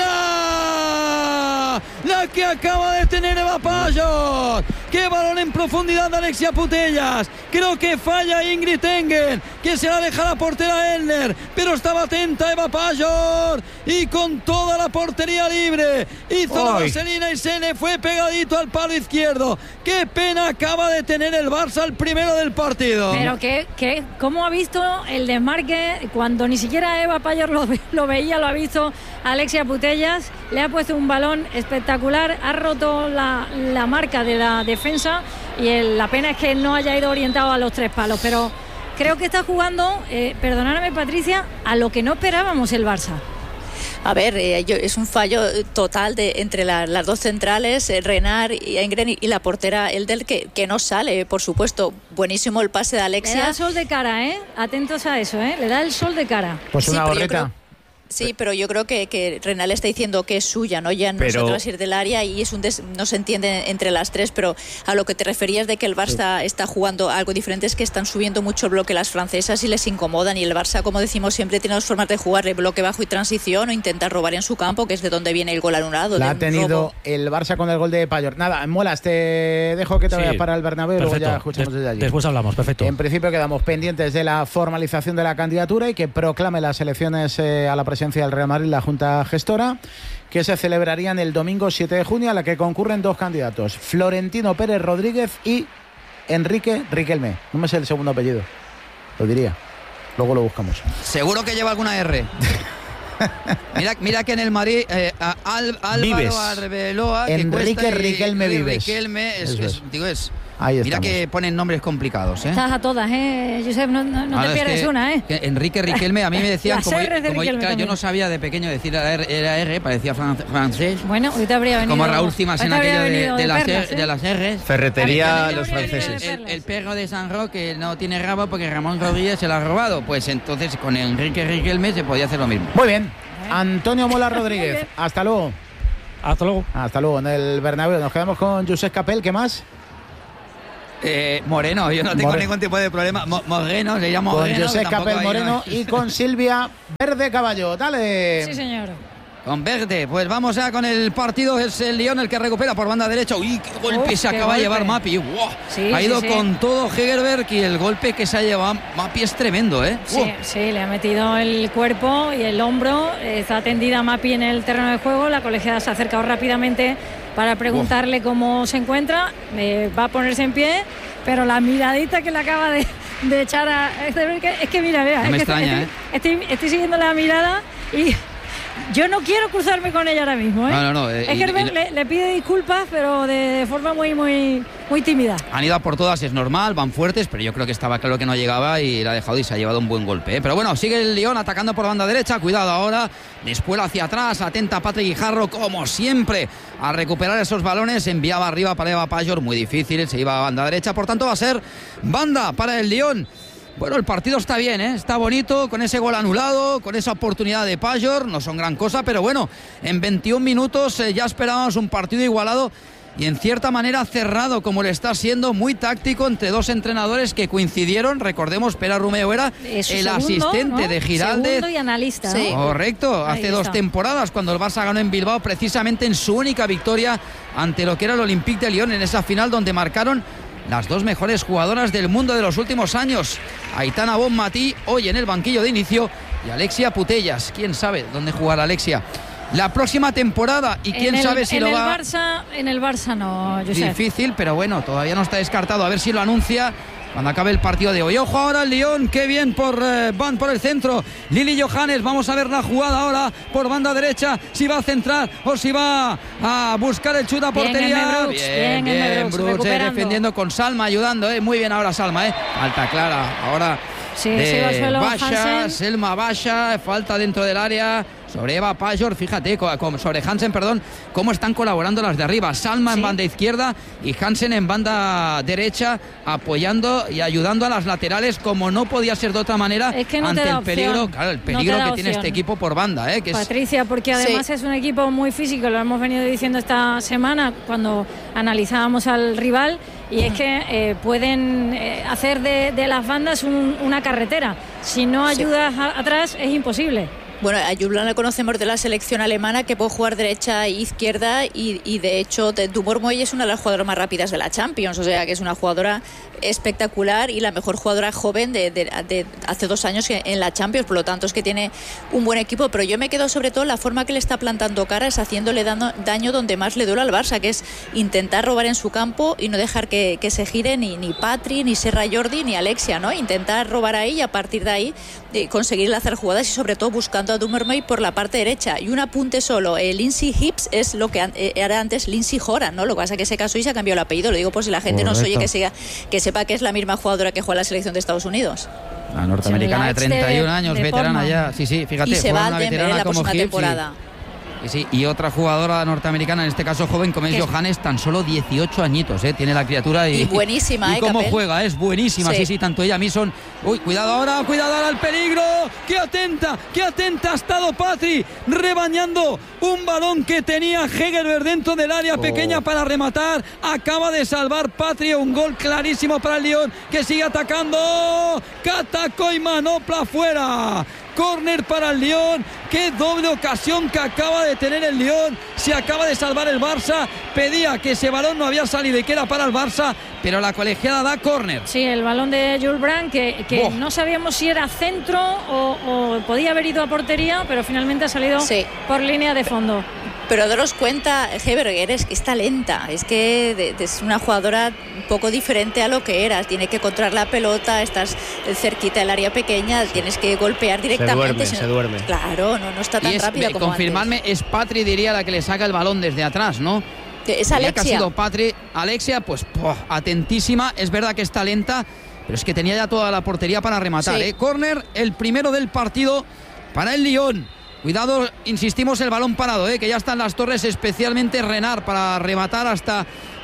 fuera! La que acaba de tener Eva Pajor. ¡Qué balón en profundidad de Alexia Putellas! Creo que falla Ingrid Engen, que se la deja la portera Elner, pero estaba atenta Eva Pajor y con toda la portería libre hizo la vaselina y se le fue pegadito al palo izquierdo. ¡Qué pena acaba de tener el Barça al primero del partido! Pero ¿cómo ha visto el desmarque cuando ni siquiera Eva Pajor lo veía? Lo ha visto Alexia Putellas, le ha puesto un balón espectacular, ha roto la marca de la defensa y la pena es que no haya ido orientado a los tres palos, pero creo que está jugando, perdonadme Patricia, a lo que no esperábamos el Barça. A ver, es un fallo total entre las dos centrales, Renard y Engren, y la portera Elder, que no sale, por supuesto. Buenísimo el pase de Alexia. Le da el sol de cara, atentos a eso, le da el sol de cara. Pues una gorreta. Sí, pero yo creo que Renal está diciendo que es suya, ¿no? Ya no se va a ir del área y es no se entiende entre las tres, pero a lo que te referías de que el Barça está jugando algo diferente es que están subiendo mucho el bloque las francesas y les incomodan, y el Barça, como decimos siempre, tiene dos formas de jugar, de bloque bajo y transición, o intentar robar en su campo, que es de donde viene el gol anulado. La ha tenido el Barça con el gol de Pajor. Nada, Muelas, te dejo que te vayas para el Bernabéu, luego ya escuchamos desde allí. Después hablamos, perfecto. En principio quedamos pendientes de la formalización de la candidatura y que proclame las elecciones a la presidencia del Real Madrid la Junta Gestora, que se celebrarían el domingo 7 de junio, a la que concurren dos candidatos, Florentino Pérez Rodríguez y Enrique Riquelme. No me sé el segundo apellido, lo diría, luego lo buscamos. Seguro que lleva alguna R. Mira que en el Madrid Álvaro Arbeloa, Enrique Riquelme Vives. Riquelme es Ahí mira estamos. que ponen nombres complicados, ¿eh? Estás a todas, Josep, no te pierdes una, ¿eh? Enrique Riquelme, a mí me decían, yo no sabía de pequeño decir era R, parecía francés. Bueno, hoy te habría venido. Como Raúl Cimas en aquello de las R's. Ferretería los franceses. El perro de San Roque no tiene rabo porque Ramón Rodríguez se lo ha robado. Pues entonces con Enrique Riquelme se podía hacer lo mismo. Muy bien. Antonio Mola Rodríguez, hasta luego. Hasta luego. Hasta luego. En el Bernabéu nos quedamos con Josep Capel, ¿qué más? Moreno, yo no tengo ningún tipo de problema. Moreno, se llama Moreno. Con Josep Capel Moreno y con Silvia Verde Caballo. Dale. Sí, señor. Con Verde, pues vamos ya con el partido. Es el Lyon el que recupera por banda derecha. Uy, qué golpe se acaba de llevar Mapi. Sí, ha ido con todo Hegerberg y el golpe que se ha llevado Mapi es tremendo, ¿eh? Sí, le ha metido el cuerpo y el hombro. Está tendida Mapi en el terreno de juego. La colegiada se ha acercado rápidamente para preguntarle cómo se encuentra. Va a ponerse en pie, pero la miradita que le acaba de echar a... Es que mira, no me extraña, estoy siguiendo la mirada y... Yo no quiero cruzarme con ella ahora mismo, ¿eh? No. Hegerberg le pide disculpas, pero de forma muy tímida. Han ido a por todas, es normal, van fuertes, pero yo creo que estaba claro que no llegaba y la ha dejado y se ha llevado un buen golpe, ¿eh? Pero bueno, sigue el Lyon atacando por banda derecha. Cuidado ahora, después hacia atrás, atenta Patrick Guijarro, como siempre, a recuperar esos balones. Enviaba arriba para Eva Pajor, muy difícil, se iba a banda derecha, por tanto va a ser banda para el Lyon. Bueno, el partido está bien, ¿eh? Está bonito, con ese gol anulado, con esa oportunidad de Pajor, no son gran cosa, pero bueno, en 21 minutos ya esperábamos un partido igualado y en cierta manera cerrado, como le está siendo, muy táctico entre dos entrenadores que coincidieron. Recordemos, Pera Romeo era el asistente, ¿no?, de Giraldez. Segundo y analista, ¿no? Sí. Correcto, hace 2 temporadas, cuando el Barça ganó en Bilbao, precisamente en su única victoria ante lo que era el Olympique de Lyon, en esa final donde marcaron las 2 mejores jugadoras del mundo de los últimos años. Aitana Bonmatí, hoy en el banquillo de inicio, y Alexia Putellas. ¿Quién sabe dónde jugará Alexia la próxima temporada? Y quién sabe si lo va... En el Barça no, Josep. Difícil, pero bueno, todavía no está descartado. A ver si lo anuncia cuando acabe el partido de hoy. Ojo ahora el Lyon, qué bien van por el centro. Lili Johannes, vamos a ver la jugada ahora por banda derecha, si va a centrar o si va a buscar el chute a portería. Bien, Brooks defendiendo con Salma, ayudando, muy bien ahora Salma, falta clara ahora. Sí, se va al suelo Basha, Selma Basha, falta dentro del área sobre Eva Pajor, fíjate, sobre Hansen, perdón, cómo están colaborando las de arriba. Salma en banda izquierda y Hansen en banda derecha, apoyando y ayudando a las laterales, como no podía ser de otra manera, ante el peligro, que tiene este equipo por banda, que Patricia, porque además es un equipo muy físico, lo hemos venido diciendo esta semana cuando analizábamos al rival, y es que pueden hacer de las bandas una carretera. Si no ayudas atrás es imposible. Bueno, a Julián la conocemos de la selección alemana, que puede jugar derecha e izquierda, y de hecho Dumormoy es una de las jugadoras más rápidas de la Champions, o sea que es una jugadora espectacular y la mejor jugadora joven de hace 2 años en la Champions, por lo tanto es que tiene un buen equipo. Pero yo me quedo sobre todo la forma que le está plantando cara, es haciéndole daño donde más le duele al Barça, que es intentar robar en su campo y no dejar que se gire ni Patri, ni Serra Jordi, ni Alexia, ¿no? Intentar robar ahí y a partir de ahí conseguir hacer jugadas, y sobre todo buscando a Dumormoy por la parte derecha. Y un apunte solo, Lindsay Hibbs es lo que era antes Lindsay Horan, ¿no? Lo que pasa es que se casó y se cambió el apellido, lo digo por si la gente no se oye, que sepa que es la misma jugadora que juega en la selección de Estados Unidos. La norteamericana de 31 años, veterana ya. Sí, fíjate, y se va una a Denver en la próxima temporada. Y otra jugadora norteamericana, en este caso joven, como es Johannes, tan solo 18 añitos, tiene la criatura y buenísima, y cómo Capel juega, es buenísima, sí, tanto ella, Mison. Uy, cuidado ahora el peligro, qué atenta ha estado Patri, rebañando un balón que tenía Hegerberg dentro del área pequeña para rematar. Acaba de salvar Patri, un gol clarísimo para el Lyon, que sigue atacando. Cataco y manopla fuera. Córner para el Lyon. Qué doble ocasión que acaba de tener el Lyon. Se acaba de salvar el Barça. Pedía que ese balón no había salido y que era para el Barça, pero la colegiada da córner. Sí, el balón de Jules Brandt, que no sabíamos si era centro o podía haber ido a portería, pero finalmente ha salido por línea de fondo. Pero daros cuenta, Hegerberg, es que está lenta, es que es una jugadora un poco diferente a lo que era, tiene que controlar la pelota, estás cerquita del área pequeña, tienes que golpear directamente. Se duerme. Claro, no está tan rápida como confirmarme, antes. es Patri, diría, la que le saca el balón desde atrás, ¿no? Es Alexia. Que ha sido Patri. Alexia, pues atentísima. Es verdad que está lenta, pero es que tenía ya toda la portería para rematar. Sí. Córner, el primero del partido para el Lyon. Cuidado, insistimos, el balón parado, que ya están las torres, especialmente Renard, para rematar. Hasta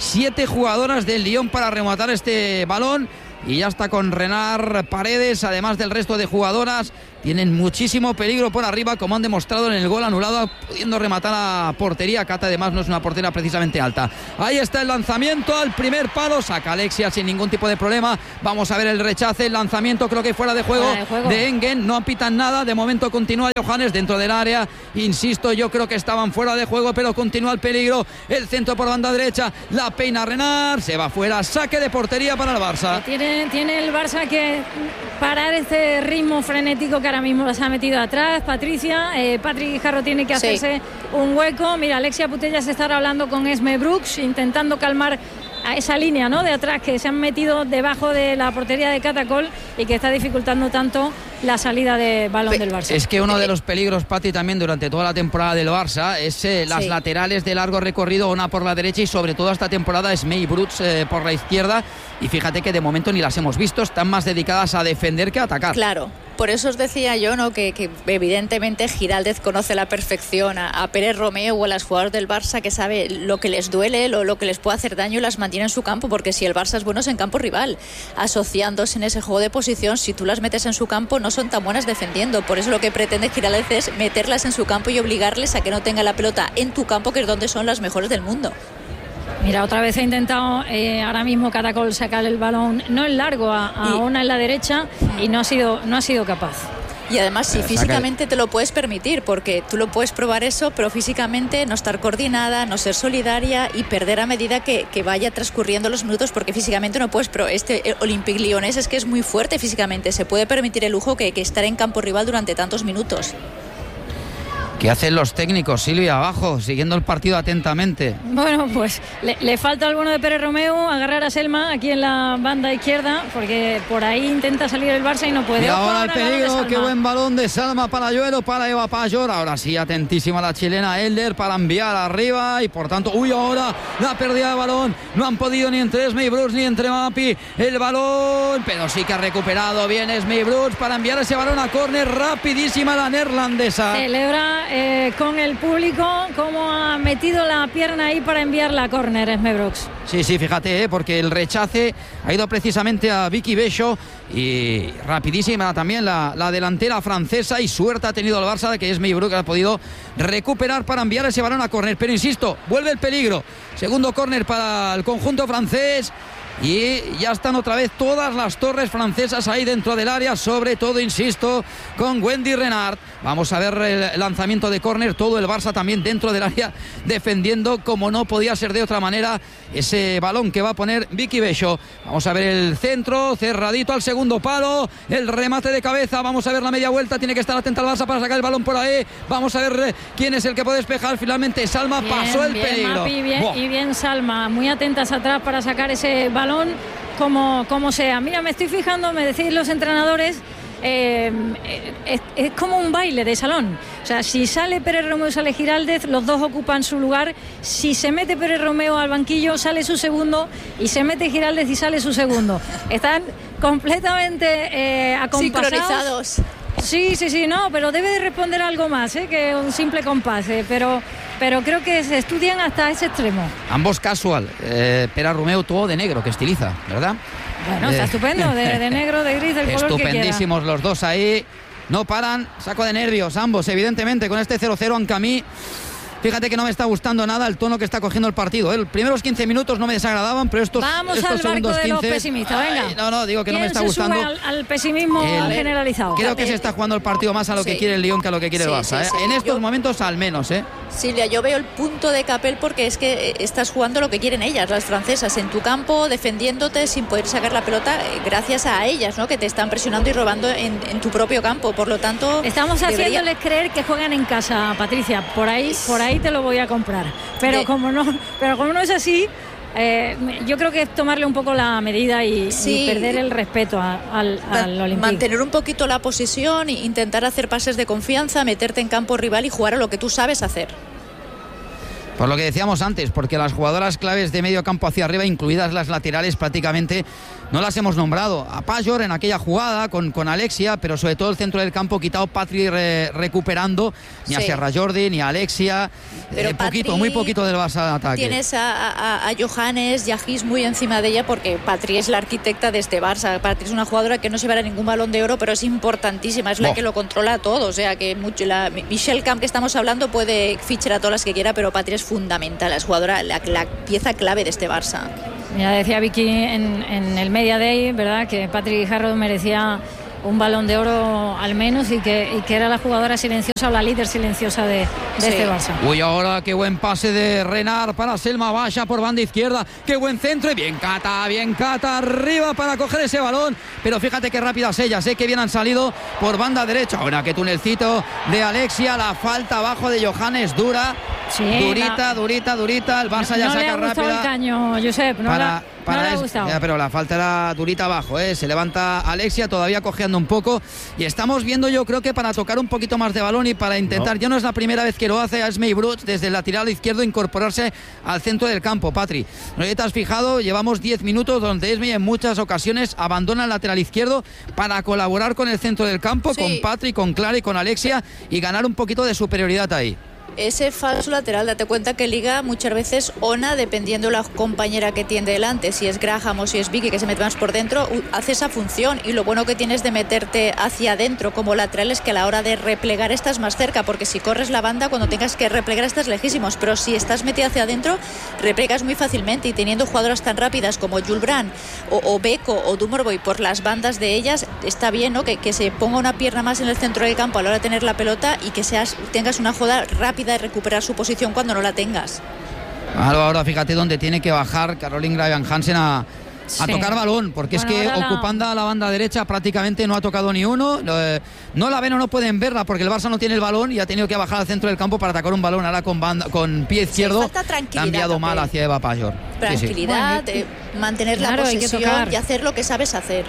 7 jugadoras del Lyon para rematar este balón. Y ya está con Renard, Paredes, además del resto de jugadoras. Tienen muchísimo peligro por arriba, como han demostrado en el gol anulado, pudiendo rematar a portería. Cata además no es una portera precisamente alta. Ahí está el lanzamiento al primer palo, saca Alexia sin ningún tipo de problema. Vamos a ver el rechace, el lanzamiento, creo que fuera de juego de Engen. No pitan nada, de momento continúa Johannes dentro del área. Insisto, yo creo que estaban fuera de juego, pero continúa el peligro. El centro por banda derecha, la peina Renard, se va fuera, saque de portería para el Barça. Tiene el Barça que parar este ritmo frenético que ahora mismo las ha metido atrás. Patricia, Patrick Guijarro tiene que hacerse un hueco. Mira, Alexia Putellas estará hablando con Esme Brooks, intentando calmar a esa línea, ¿no?, de atrás, que se han metido debajo de la portería de Catacol y que está dificultando tanto la salida de balón del Barça. Es que uno de los peligros, Pati, también durante toda la temporada del Barça es las laterales de largo recorrido, una por la derecha y sobre todo esta temporada es May Brooks por la izquierda, y fíjate que de momento ni las hemos visto, están más dedicadas a defender que a atacar. Claro. Por eso os decía yo, ¿no?, que evidentemente Giraldez conoce a la perfección a Pérez Romeu o a las jugadoras del Barça, que sabe lo que les duele, lo que les puede hacer daño, y las mantiene en su campo, porque si el Barça es bueno es en campo rival, asociándose en ese juego de posición. Si tú las metes en su campo no son tan buenas defendiendo, por eso lo que pretende Giraldez es meterlas en su campo y obligarles a que no tengan la pelota en tu campo, que es donde son las mejores del mundo. Mira, otra vez ha intentado ahora mismo Catacol sacar el balón, no en largo, a una en la derecha, y no ha sido capaz. Y además, si físicamente te lo puedes permitir, porque tú lo puedes probar eso, pero físicamente no estar coordinada, no ser solidaria y perder a medida que vaya transcurriendo los minutos, porque físicamente no puedes. Pero este Olympique Lyonnais es que es muy fuerte físicamente, se puede permitir el lujo que estar en campo rival durante tantos minutos. ¿Qué hacen los técnicos, Silvia, abajo, siguiendo el partido atentamente? Bueno, pues le falta al bueno de Pérez Romeu agarrar a Selma aquí en la banda izquierda, porque por ahí intenta salir el Barça y no puede. Y ahora el peligro, qué buen balón de Salma para Lluero, para Eva Payor. Ahora sí, atentísima la chilena Elder para enviar arriba, y por tanto, ahora la pérdida de balón. No han podido ni entre Esme Brooks ni entre Mapi el balón, pero sí que ha recuperado bien Esme Brooks para enviar ese balón a córner. Rapidísima la neerlandesa. Celebra con el público cómo ha metido la pierna ahí para enviar la córner, Esme Brooks. Sí, fíjate, porque el rechace ha ido precisamente a Vicky Becho, y rapidísima también la delantera francesa, y suerte ha tenido el Barça, que Esme Brooks ha podido recuperar para enviar ese balón a córner. Pero insisto, vuelve el peligro. Segundo córner para el conjunto francés. Y ya están otra vez todas las torres francesas ahí dentro del área, sobre todo, insisto, con Wendy Renard. Vamos a ver el lanzamiento de córner, todo el Barça también dentro del área defendiendo, como no podía ser de otra manera, ese balón que va a poner Vicky Becho. Vamos a ver el centro, cerradito al segundo palo, el remate de cabeza, vamos a ver la media vuelta, tiene que estar atenta el Barça para sacar el balón por ahí. Vamos a ver quién es el que puede despejar. Finalmente Salma pasó el peligro. Mapi, bien Salma, muy atentas atrás para sacar ese balón como sea. Mira, me estoy fijando, me decís los entrenadores, es como un baile de salón. O sea, si sale Pérez Romeu, sale Giraldez, los dos ocupan su lugar. Si se mete Pérez Romeu al banquillo, sale su segundo, y se mete Giraldez y sale su segundo. Están completamente acompasados. Sí, no, pero debe de responder algo más que un simple compás, pero creo que se estudian hasta ese extremo. Ambos casual, Pérez Romeu todo de negro, que estiliza, ¿verdad? Bueno, está estupendo, de negro, de gris, del color que quiera. Estupendísimos los dos ahí, no paran, saco de nervios ambos, evidentemente, con este 0-0 en Camí. Fíjate que no me está gustando nada el tono que está cogiendo el partido. Los primeros 15 minutos no me desagradaban, pero estos segundos 15... los pesimistas, venga. No, digo que no me está gustando. Al pesimismo generalizado. Creo que se está jugando el partido más a lo que quiere el Lyon que a lo que quiere el Barça. En estos momentos al menos, Silvia, yo veo el punto de Capel, porque es que estás jugando lo que quieren ellas, las francesas, en tu campo, defendiéndote sin poder sacar la pelota, gracias a ellas, ¿no?, que te están presionando y robando en tu propio campo. Por lo tanto, estamos haciéndoles creer que juegan en casa, Patricia. Por ahí te lo voy a comprar. Pero como no es así, yo creo que es tomarle un poco la medida y perder el respeto al Olympique. Mantener un poquito la posesión e intentar hacer pases de confianza, meterte en campo rival y jugar a lo que tú sabes hacer. Por lo que decíamos antes, porque las jugadoras claves de medio campo hacia arriba, incluidas las laterales, prácticamente no las hemos nombrado. A Pajor en aquella jugada con Alexia, pero sobre todo el centro del campo quitado Patri recuperando, ni a Serra Jordi, ni a Alexia. Muy poquito del Barça de ataque. Tienes a Johannes y a Gis muy encima de ella, porque Patri es la arquitecta de este Barça. Patri es una jugadora que no se verá ningún balón de oro, pero es importantísima, es la que lo controla todo. O sea que Michelle Camp, que estamos hablando, puede fichar a todas las que quiera, pero Patri es fundamental, es jugadora, la pieza clave de este Barça. Ya decía Vicky en el Media Day, ¿verdad?, que Patri Jarro merecía un balón de oro al menos y que era la jugadora silenciosa o la líder silenciosa de este Barça. Uy, ahora qué buen pase de Renard para Selma Baixa por banda izquierda, qué buen centro y bien Cata arriba para coger ese balón, pero fíjate qué rápidas ellas, que bien han salido por banda derecha. Ahora qué tunelcito de Alexia, la falta abajo de Johannes, durita, el Barça ya saca rápida. El caño, Josep, no le ha gustado. Pero la falta era durita abajo, se levanta Alexia todavía cojeando un poco y estamos viendo, yo creo que para tocar un poquito más de balón y para intentar, ya no es la primera vez que lo hace a Esmei Brut desde el lateral izquierdo incorporarse al centro del campo. Patri, no te has fijado, llevamos 10 minutos donde Esmei en muchas ocasiones abandona el lateral izquierdo para colaborar con el centro del campo, con Patri, con Clara y con Alexia y ganar un poquito de superioridad ahí. Ese falso lateral, date cuenta que liga muchas veces Ona, dependiendo la compañera que tiene delante, si es Graham o si es Vicky, que se mete más por dentro, hace esa función. Y lo bueno que tienes de meterte hacia adentro como lateral es que a la hora de replegar estás más cerca, porque si corres la banda, cuando tengas que replegar estás lejísimos, pero si estás metido hacia adentro replegas muy fácilmente, y teniendo jugadoras tan rápidas como Jules Brand o Beko o Dumorboy por las bandas de ellas, está bien, ¿no?, que se ponga una pierna más en el centro del campo a la hora de tener la pelota y que tengas una jugada rápida de recuperar su posición cuando no la tengas. Ahora fíjate dónde tiene que bajar Caroline Graven-Hansen a tocar balón, porque es que ocupando la banda derecha prácticamente no ha tocado ni uno, no la ven o no pueden verla porque el Barça no tiene el balón y ha tenido que bajar al centro del campo para atacar un balón ahora con pie izquierdo. Ha enviado mal hacia Eva Pajor. Tranquilidad, mantener la posesión y hacer lo que sabes hacer.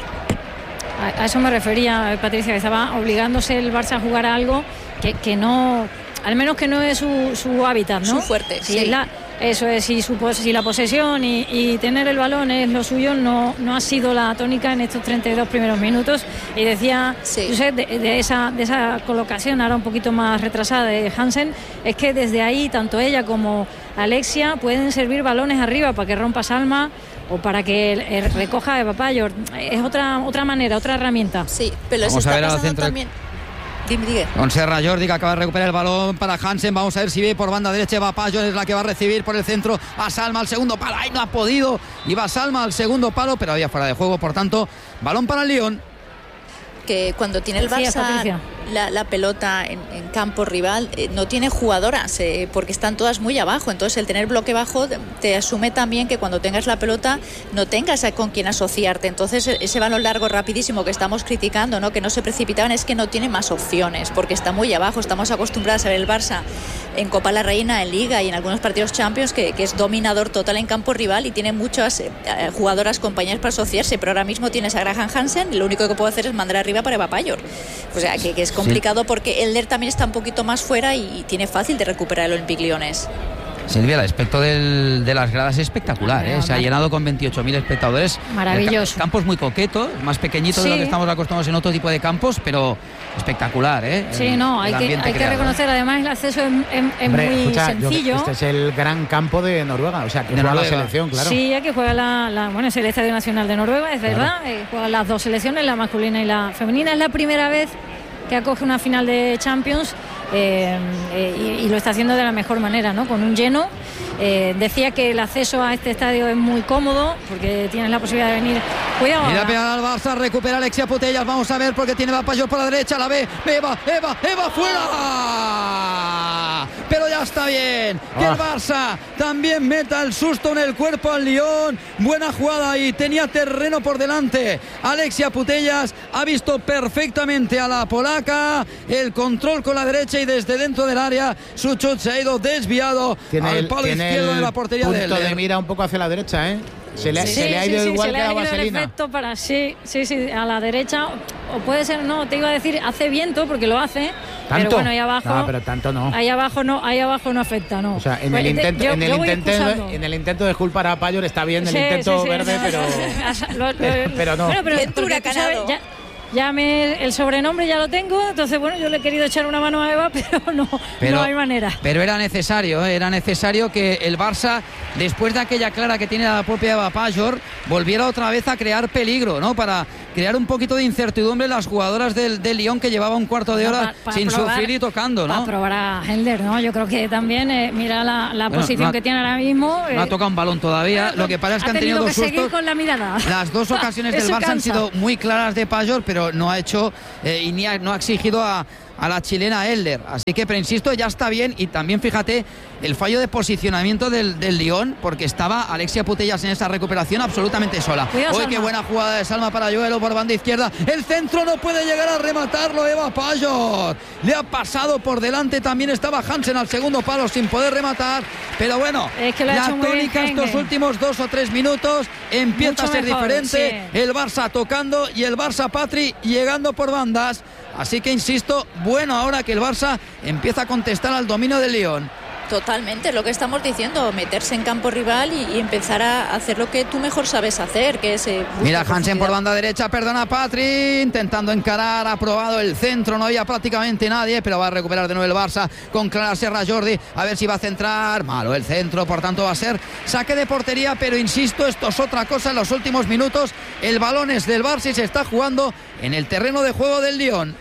A eso me refería, Patricia, que estaba obligándose el Barça a jugar a algo que no, al menos que no es su hábitat, ¿no? Su fuerte, Eso es, si la posesión y tener el balón es lo suyo, no ha sido la tónica en estos 32 primeros minutos. Y decía Josep, de esa colocación ahora un poquito más retrasada de Hansen, es que desde ahí tanto ella como Alexia pueden servir balones arriba para que rompa Salma o para que recoja Eva Pajor. Es otra manera, otra herramienta. Sí, pero vamos se está a ver pasando al centro también. Dime. Con Serra Jordi, que acaba de recuperar el balón para Hansen. Vamos a ver si ve por banda derecha. Eva Pajor es la que va a recibir por el centro a Salma al segundo palo. ¡Ay, no ha podido! Iba Salma al segundo palo, pero había fuera de juego. Por tanto, balón para el Lyon. Que cuando tiene el Barça la pelota en campo rival, no tiene jugadoras, porque están todas muy abajo. Entonces el tener bloque bajo te asume también que cuando tengas la pelota no tengas con quien asociarte. Entonces ese balón largo rapidísimo que estamos criticando, ¿no?, que no se precipitaban, es que no tiene más opciones porque está muy abajo. Estamos acostumbrados a ver el Barça en Copa la Reina, en Liga y en algunos partidos Champions que es dominador total en campo rival y tiene muchas jugadoras compañeras para asociarse, pero ahora mismo tienes a Graham Hansen y lo único que puede hacer es mandar arriba para Eva Pajor. O sea que es complicado porque Elder también está un poquito más fuera y tiene fácil de recuperar el Olympique Lyonnais. Silvia, el aspecto de las gradas es espectacular, se ha llenado con 28.000 espectadores. Maravilloso. El campo es muy coqueto, más pequeñito de lo que estamos acostumbrados en otro tipo de campos, pero espectacular, Sí, hay que reconocer, además el acceso es muy sencillo. Este es el gran campo de Noruega, o sea, que juega la selección, claro. Sí, que juega es el Estadio Nacional de Noruega, es verdad, juegan las dos selecciones, la masculina y la femenina. Es la primera vez que acoge una final de Champions y lo está haciendo de la mejor manera, ¿no?, con un lleno. Decía que el acceso a este estadio es muy cómodo porque tienes la posibilidad de venir. Cuidado. Mira, pega al Barça, recupera Alexia Putellas. Vamos a ver porque tiene Eva Pajor por la derecha, la ve. Eva fuera. Pero ya está está bien. Que el Barça también meta el susto en el cuerpo al Lyon. Buena jugada y tenía terreno por delante. Alexia Putellas ha visto perfectamente a la polaca. El control con la derecha y desde dentro del área su chut se ha ido desviado al palo izquierdo de la portería de punto de mira un poco hacia la derecha, ¿eh? Se le ha ido igual que la vaselina. Efecto para sí, a la derecha, o puede ser, no, te iba a decir, hace viento porque lo hace. ¿Tanto? Pero bueno, ahí abajo. No, pero tanto no. Ahí abajo no afecta, no. O sea, en el intento de disculpar a Pallor está bien el intento verde, pero no. Bueno, pero ya el sobrenombre ya lo tengo, entonces bueno, yo le he querido echar una mano a Eva, pero no hay manera. Pero era necesario que el Barça, después de aquella clara que tiene la propia Eva Pallor, volviera otra vez a crear peligro, ¿no? Para crear un poquito de incertidumbre en las jugadoras del Lyon, que llevaba un cuarto de hora sin sufrir y tocando, ¿no? Para probar a Helder, ¿no? Yo creo que también, mira la posición que tiene ahora mismo. No ha tocado un balón todavía, lo que pasa es que han tenido dos sustos. Seguir con la mirada. Las dos ocasiones del Barça han sido muy claras de Pallor, pero no ha hecho no ha exigido a la chilena Helder, así que, pero insisto, ya está bien. Y también fíjate el fallo de posicionamiento del Lyon, porque estaba Alexia Putellas en esa recuperación absolutamente sola. Uy, qué buena jugada de Salma para Joelo por banda izquierda, el centro no puede llegar a rematarlo Eva Pallor, le ha pasado por delante, también estaba Hansen al segundo palo sin poder rematar, pero bueno, es que la tónica estos últimos 2 o 3 minutos empieza a ser diferente, sí. El Barça tocando y el Barça Patri llegando por bandas. Así que insisto, bueno, ahora que el Barça empieza a contestar al dominio del Lyon. Totalmente, lo que estamos diciendo, meterse en campo rival y empezar a hacer lo que tú mejor sabes hacer, que es... Mira Hansen por banda derecha, perdona Patri, intentando encarar, ha probado el centro, no había prácticamente nadie, pero va a recuperar de nuevo el Barça con Clara Serra Jordi, a ver si va a centrar, malo el centro, por tanto va a ser saque de portería, pero insisto, esto es otra cosa en los últimos minutos, el balón es del Barça y se está jugando en el terreno de juego del Lyon.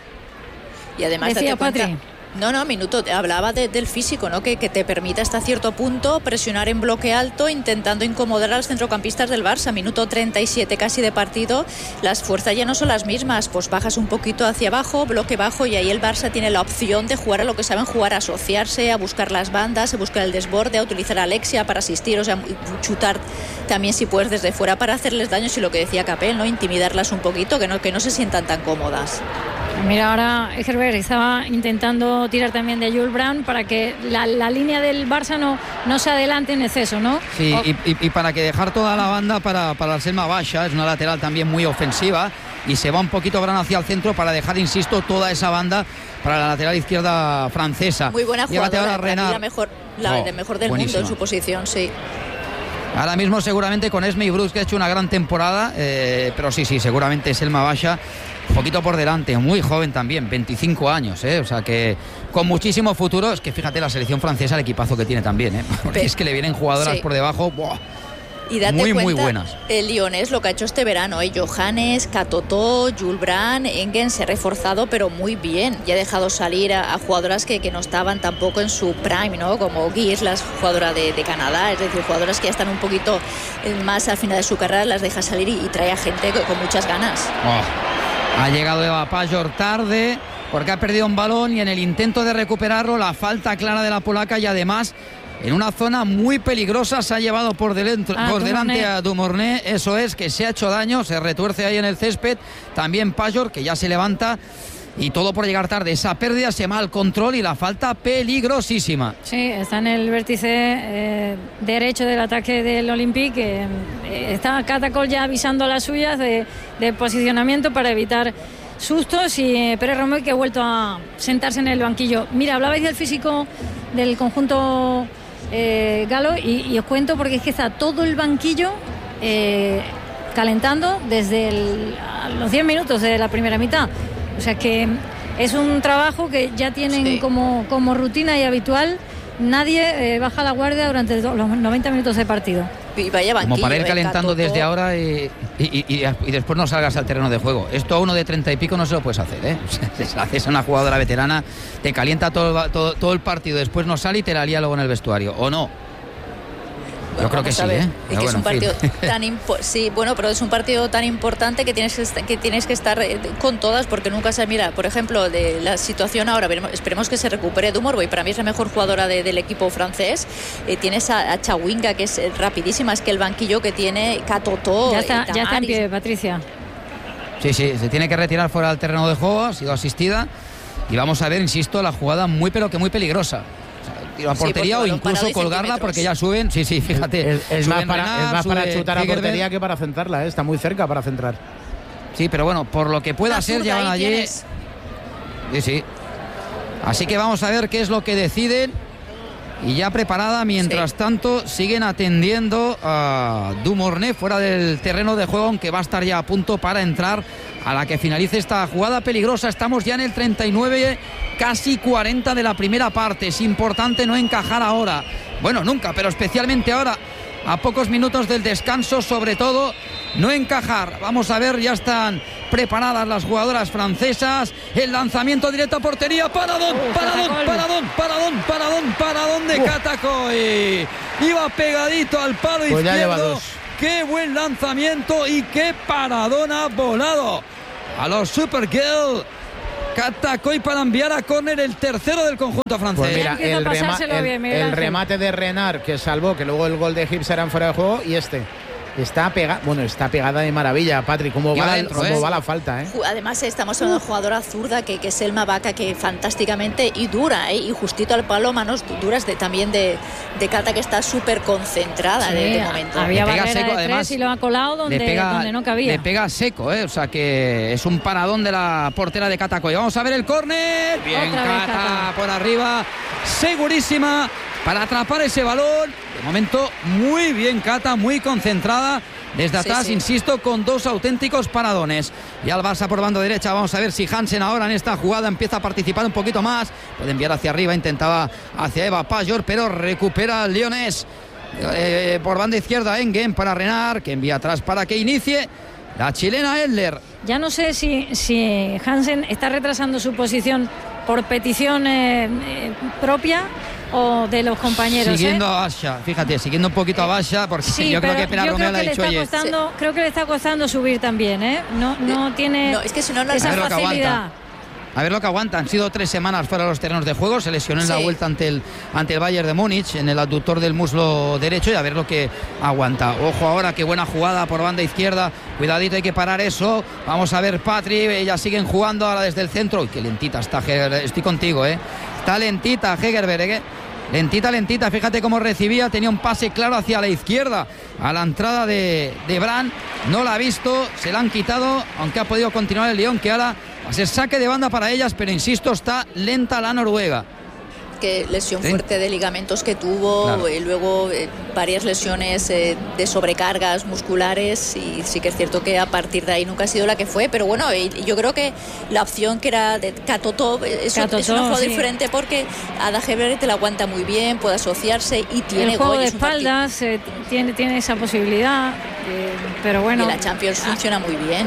Y además decía Patri. Minuto, hablaba del físico, ¿no? Que te permite hasta cierto punto presionar en bloque alto, intentando incomodar a los centrocampistas del Barça. Minuto 37 casi de partido, las fuerzas ya no son las mismas, pues bajas un poquito hacia abajo, bloque bajo, y ahí el Barça tiene la opción de jugar a lo que saben jugar, a asociarse, a buscar las bandas, a buscar el desborde, a utilizar a Alexia para asistir, o sea, chutar también si puedes desde fuera para hacerles daño, y lo que decía Capel, ¿no? Intimidarlas un poquito, que no se sientan tan cómodas. Mira, ahora Herbert estaba intentando tirar también de Jules Brown para que la línea del Barça no se adelante en exceso, ¿no? Sí, y para que dejar toda la banda para la Selma Baxa, es una lateral también muy ofensiva, y se va un poquito Brown hacia el centro para dejar, insisto, toda esa banda para la lateral izquierda francesa. Muy buena jugada, la mejor del buenísima. Mundo en su posición, sí. Ahora mismo seguramente con Esme y Bruce, que ha hecho una gran temporada, pero sí, seguramente Selma Baxa un poquito por delante, muy joven también, 25 años, o sea que con muchísimo futuro. Es que fíjate la selección francesa, el equipazo que tiene también, porque es que le vienen jugadoras por debajo, ¡buah! Y date muy, cuenta, muy buenas. El Lyonés lo que ha hecho este verano, Johannes, Catotó, Jules Brown, Engen se ha reforzado, pero muy bien, y ha dejado salir a jugadoras que no estaban tampoco en su prime, ¿no? Como Guis, la jugadora de Canadá, es decir, jugadoras que ya están un poquito más al final de su carrera, las deja salir y trae a gente con muchas ganas. Ha llegado Eva Pallor tarde porque ha perdido un balón, y en el intento de recuperarlo, la falta clara de la polaca, y además en una zona muy peligrosa se ha llevado por delante a Dumornay, eso es, que se ha hecho daño, se retuerce ahí en el césped. También Pallor, que ya se levanta, y todo por llegar tarde. Esa pérdida, ese mal control y la falta peligrosísima. Sí, está en el vértice derecho del ataque del Olympique. Está Catacol ya avisando a las suyas de posicionamiento para evitar sustos, y Pérez Romeu, que ha vuelto a sentarse en el banquillo. Mira, hablabais del físico del conjunto galo, y os cuento porque es que está todo el banquillo calentando desde los 10 minutos de la primera mitad. O sea que es un trabajo que ya tienen como rutina y habitual. Nadie baja la guardia durante los 90 minutos de partido. Y vaya banquillo, como para ir calentando desde ahora y después no salgas al terreno de juego. Esto a uno de 30 y pico no se lo puedes hacer, Si haces a una jugadora veterana, te calienta todo el partido, después no sale y te la lía luego en el vestuario, ¿o no? Yo creo que sí, ¿eh? Es que es un partido sí, bueno, pero es un partido tan importante que tienes que estar con todas, porque nunca se mira, por ejemplo, de la situación ahora, esperemos que se recupere Dumorboy, para mí es la mejor jugadora del equipo francés. Tienes a Chawinga, que es rapidísima, es que el banquillo que tiene Katotó. Ya está en pie, Patricia. Sí, se tiene que retirar fuera del terreno de juego, ha sido asistida. Y vamos a ver, insisto, la jugada muy peligrosa. Tiro a portería o incluso colgarla porque ya suben. Sí, fíjate. Es más para chutar a portería que para centrarla, ¿eh? Está muy cerca para centrar. Sí, pero bueno, por lo que pueda ser, ya van allí. Sí. Así que vamos a ver qué es lo que deciden. Y ya preparada, mientras tanto, siguen atendiendo a Dumornay fuera del terreno de juego, aunque va a estar ya a punto para entrar a la que finalice esta jugada peligrosa. Estamos ya en el 39, casi 40 de la primera parte. Es importante no encajar ahora. Bueno, nunca, pero especialmente ahora, a pocos minutos del descanso, sobre todo, no encajar. Vamos a ver, ya están preparadas las jugadoras francesas. El lanzamiento directo a portería. Paradón de Catacoy. Iba pegadito al palo izquierdo. Qué buen lanzamiento y qué paradón ha volado a los Supergirl. Catacoy para enviar a córner el tercero del conjunto francés. Pues mira, el remate de Renard que salvó, que luego el gol de Gibbs era en fuera de juego, y está pegada de maravilla, Patrick. ¿Cómo va la falta? Además, estamos en una jugadora zurda que es Selma Vaca, que fantásticamente y dura, y justito al palo, manos duras también de Cata, que está súper concentrada de momento. Había barrera seco, de además, y lo ha colado donde no cabía. Le pega seco, o sea que es un paradón de la portera de Catacoy. Vamos a ver el córner. Bien, Cata por arriba, segurísima para atrapar ese balón. De momento, muy bien Cata, muy concentrada. Desde atrás, insisto, con dos auténticos paradones. Y al Barça por banda derecha. Vamos a ver si Hansen ahora en esta jugada empieza a participar un poquito más. Puede enviar hacia arriba, intentaba hacia Eva Pajor, pero recupera el Lyonés. Por banda izquierda, Engen para Renard, que envía atrás para que inicie la chilena Edler. Ya no sé si Hansen está retrasando su posición por petición propia o de los compañeros. Siguiendo a Basha, fíjate, siguiendo un poquito a Basha, porque yo creo que Pilar Romeo le ha dicho, oye. Creo que le está costando subir también, ¿eh? No tiene es que si no, esa facilidad. A ver lo que aguanta. Han sido 3 semanas fuera de los terrenos de juego. Se lesionó en la vuelta ante el Bayern de Múnich, en el abductor del muslo derecho, y a ver lo que aguanta. Ojo ahora, qué buena jugada por banda izquierda. Cuidadito, hay que parar eso. Vamos a ver Patri, ellas siguen jugando ahora desde el centro. Uy, qué lentita está Hegerberg. Estoy contigo, Está lentita Hegerberg, Lentita, fíjate cómo recibía, tenía un pase claro hacia la izquierda a la entrada de Brand, no la ha visto, se la han quitado, aunque ha podido continuar el Lyon, que ahora va a ser saque de banda para ellas, pero insisto, está lenta la noruega. Que lesión fuerte de ligamentos que tuvo, y luego varias lesiones de sobrecargas musculares, y sí que es cierto que a partir de ahí nunca ha sido la que fue, pero bueno, yo creo que la opción que era de Katotó es un juego diferente, porque Ada Hegerberg te la aguanta muy bien, puede asociarse y tiene el juego de espaldas, tiene esa posibilidad, pero bueno. Y la Champions funciona muy bien.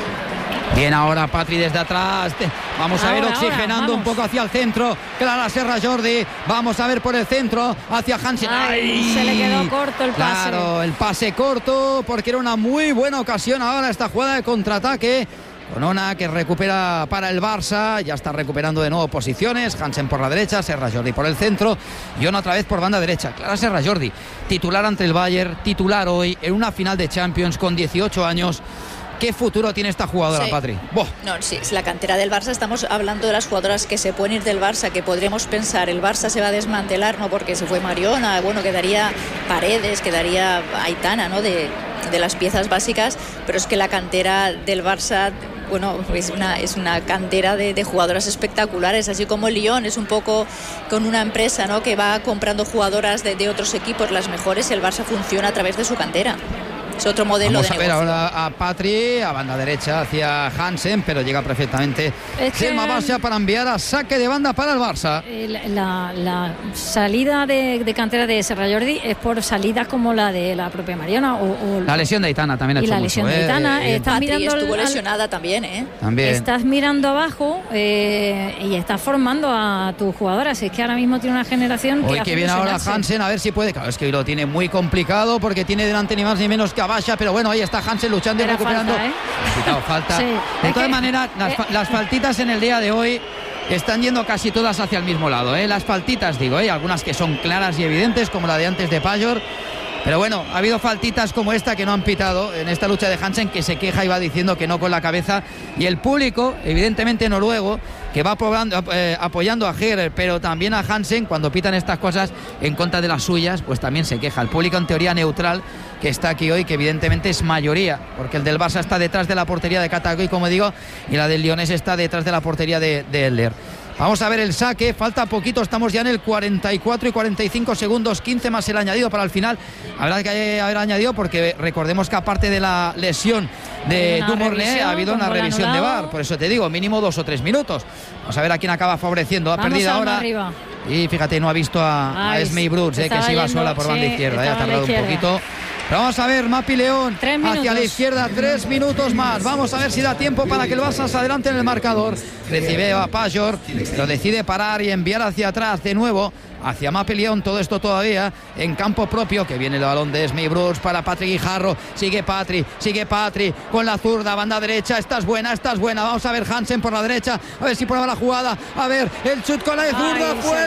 Bien ahora Patri desde atrás. Vamos a ver oxigenando un poco hacia el centro. Clara Serra Jordi. Vamos a ver por el centro hacia Hansen. Se le quedó corto el pase. Claro, el pase corto, porque era una muy buena ocasión ahora esta jugada de contraataque. Con Ona que recupera para el Barça. Ya está recuperando de nuevo posiciones. Hansen por la derecha, Serra Jordi por el centro. Y Ona otra vez por banda derecha. Clara Serra Jordi, titular ante el Bayern, titular hoy en una final de Champions con 18 años. ¿Qué futuro tiene esta jugadora, Patri? No, sí, es la cantera del Barça. Estamos hablando de las jugadoras que se pueden ir del Barça, que podríamos pensar, el Barça se va a desmantelar, no porque se fue Mariona, bueno, quedaría Paredes, quedaría Aitana, ¿no? De las piezas básicas, pero es que la cantera del Barça, bueno, es una cantera de jugadoras espectaculares, así como el Lyon es un poco con una empresa, ¿no? Que va comprando jugadoras de otros equipos, las mejores. El Barça funciona a través de su cantera. Es otro modelo. Vamos de a ver negocio. ahora a Patri, a banda derecha hacia Hansen, pero llega perfectamente Selma Basia para enviar a saque de banda para el Barça. La salida de cantera de Serra Jordi es por salidas como la de la propia Mariona. O la lesión de Aitana también ha hecho la mucho. Lesión de Aitana. Patri estuvo lesionada también, También. Estás mirando abajo y estás formando a tus jugadoras. Es que ahora mismo tiene una generación hoy que viene ahora Hansen, a ver si puede. Claro, es que hoy lo tiene muy complicado porque tiene delante ni más ni menos que a Basia, pero bueno, ahí está Hansen luchando y recuperando. Falta. Sí, de todas maneras, las faltitas en el día de hoy están yendo casi todas hacia el mismo lado, Las faltitas, digo, algunas que son claras y evidentes, como la de antes de Pajor. Pero bueno, ha habido faltitas como esta que no han pitado en esta lucha de Hansen, que se queja y va diciendo que no con la cabeza. Y el público, evidentemente noruego, que va apoyando a Heger, pero también a Hansen, cuando pitan estas cosas en contra de las suyas, pues también se queja. El público en teoría neutral que está aquí hoy, que evidentemente es mayoría, porque el del Barça está detrás de la portería de Katagoy, como digo, y la del Lyonés está detrás de la portería de Elder. Vamos a ver el saque, falta poquito, estamos ya en el 44 y 45 segundos, 15 más el añadido para el final. Habrá que haber añadido porque recordemos que aparte de la lesión de Dumornay ha habido una revisión de VAR, por eso te digo, mínimo 2 o 3 minutos. Vamos a ver a quién acaba favoreciendo, ha perdido ahora. Arriba. Y fíjate, no ha visto a Esmei Brooks, que se iba sola por banda izquierda, ha tardado un poquito. Pero vamos a ver, Mapi León hacia la izquierda, 3 minutos más. Vamos a ver si da tiempo para que el Barça se adelante en el marcador. Recibe a Pajor, lo decide parar y enviar hacia atrás de nuevo hacia Mapi León. Todo esto todavía en campo propio, que viene el balón de Esmei Brooks para Patri Guijarro. Sigue Patri con la zurda, banda derecha. Esta es buena. Vamos a ver Hansen por la derecha, a ver si prueba la jugada. A ver, el chut con la zurda, fuera.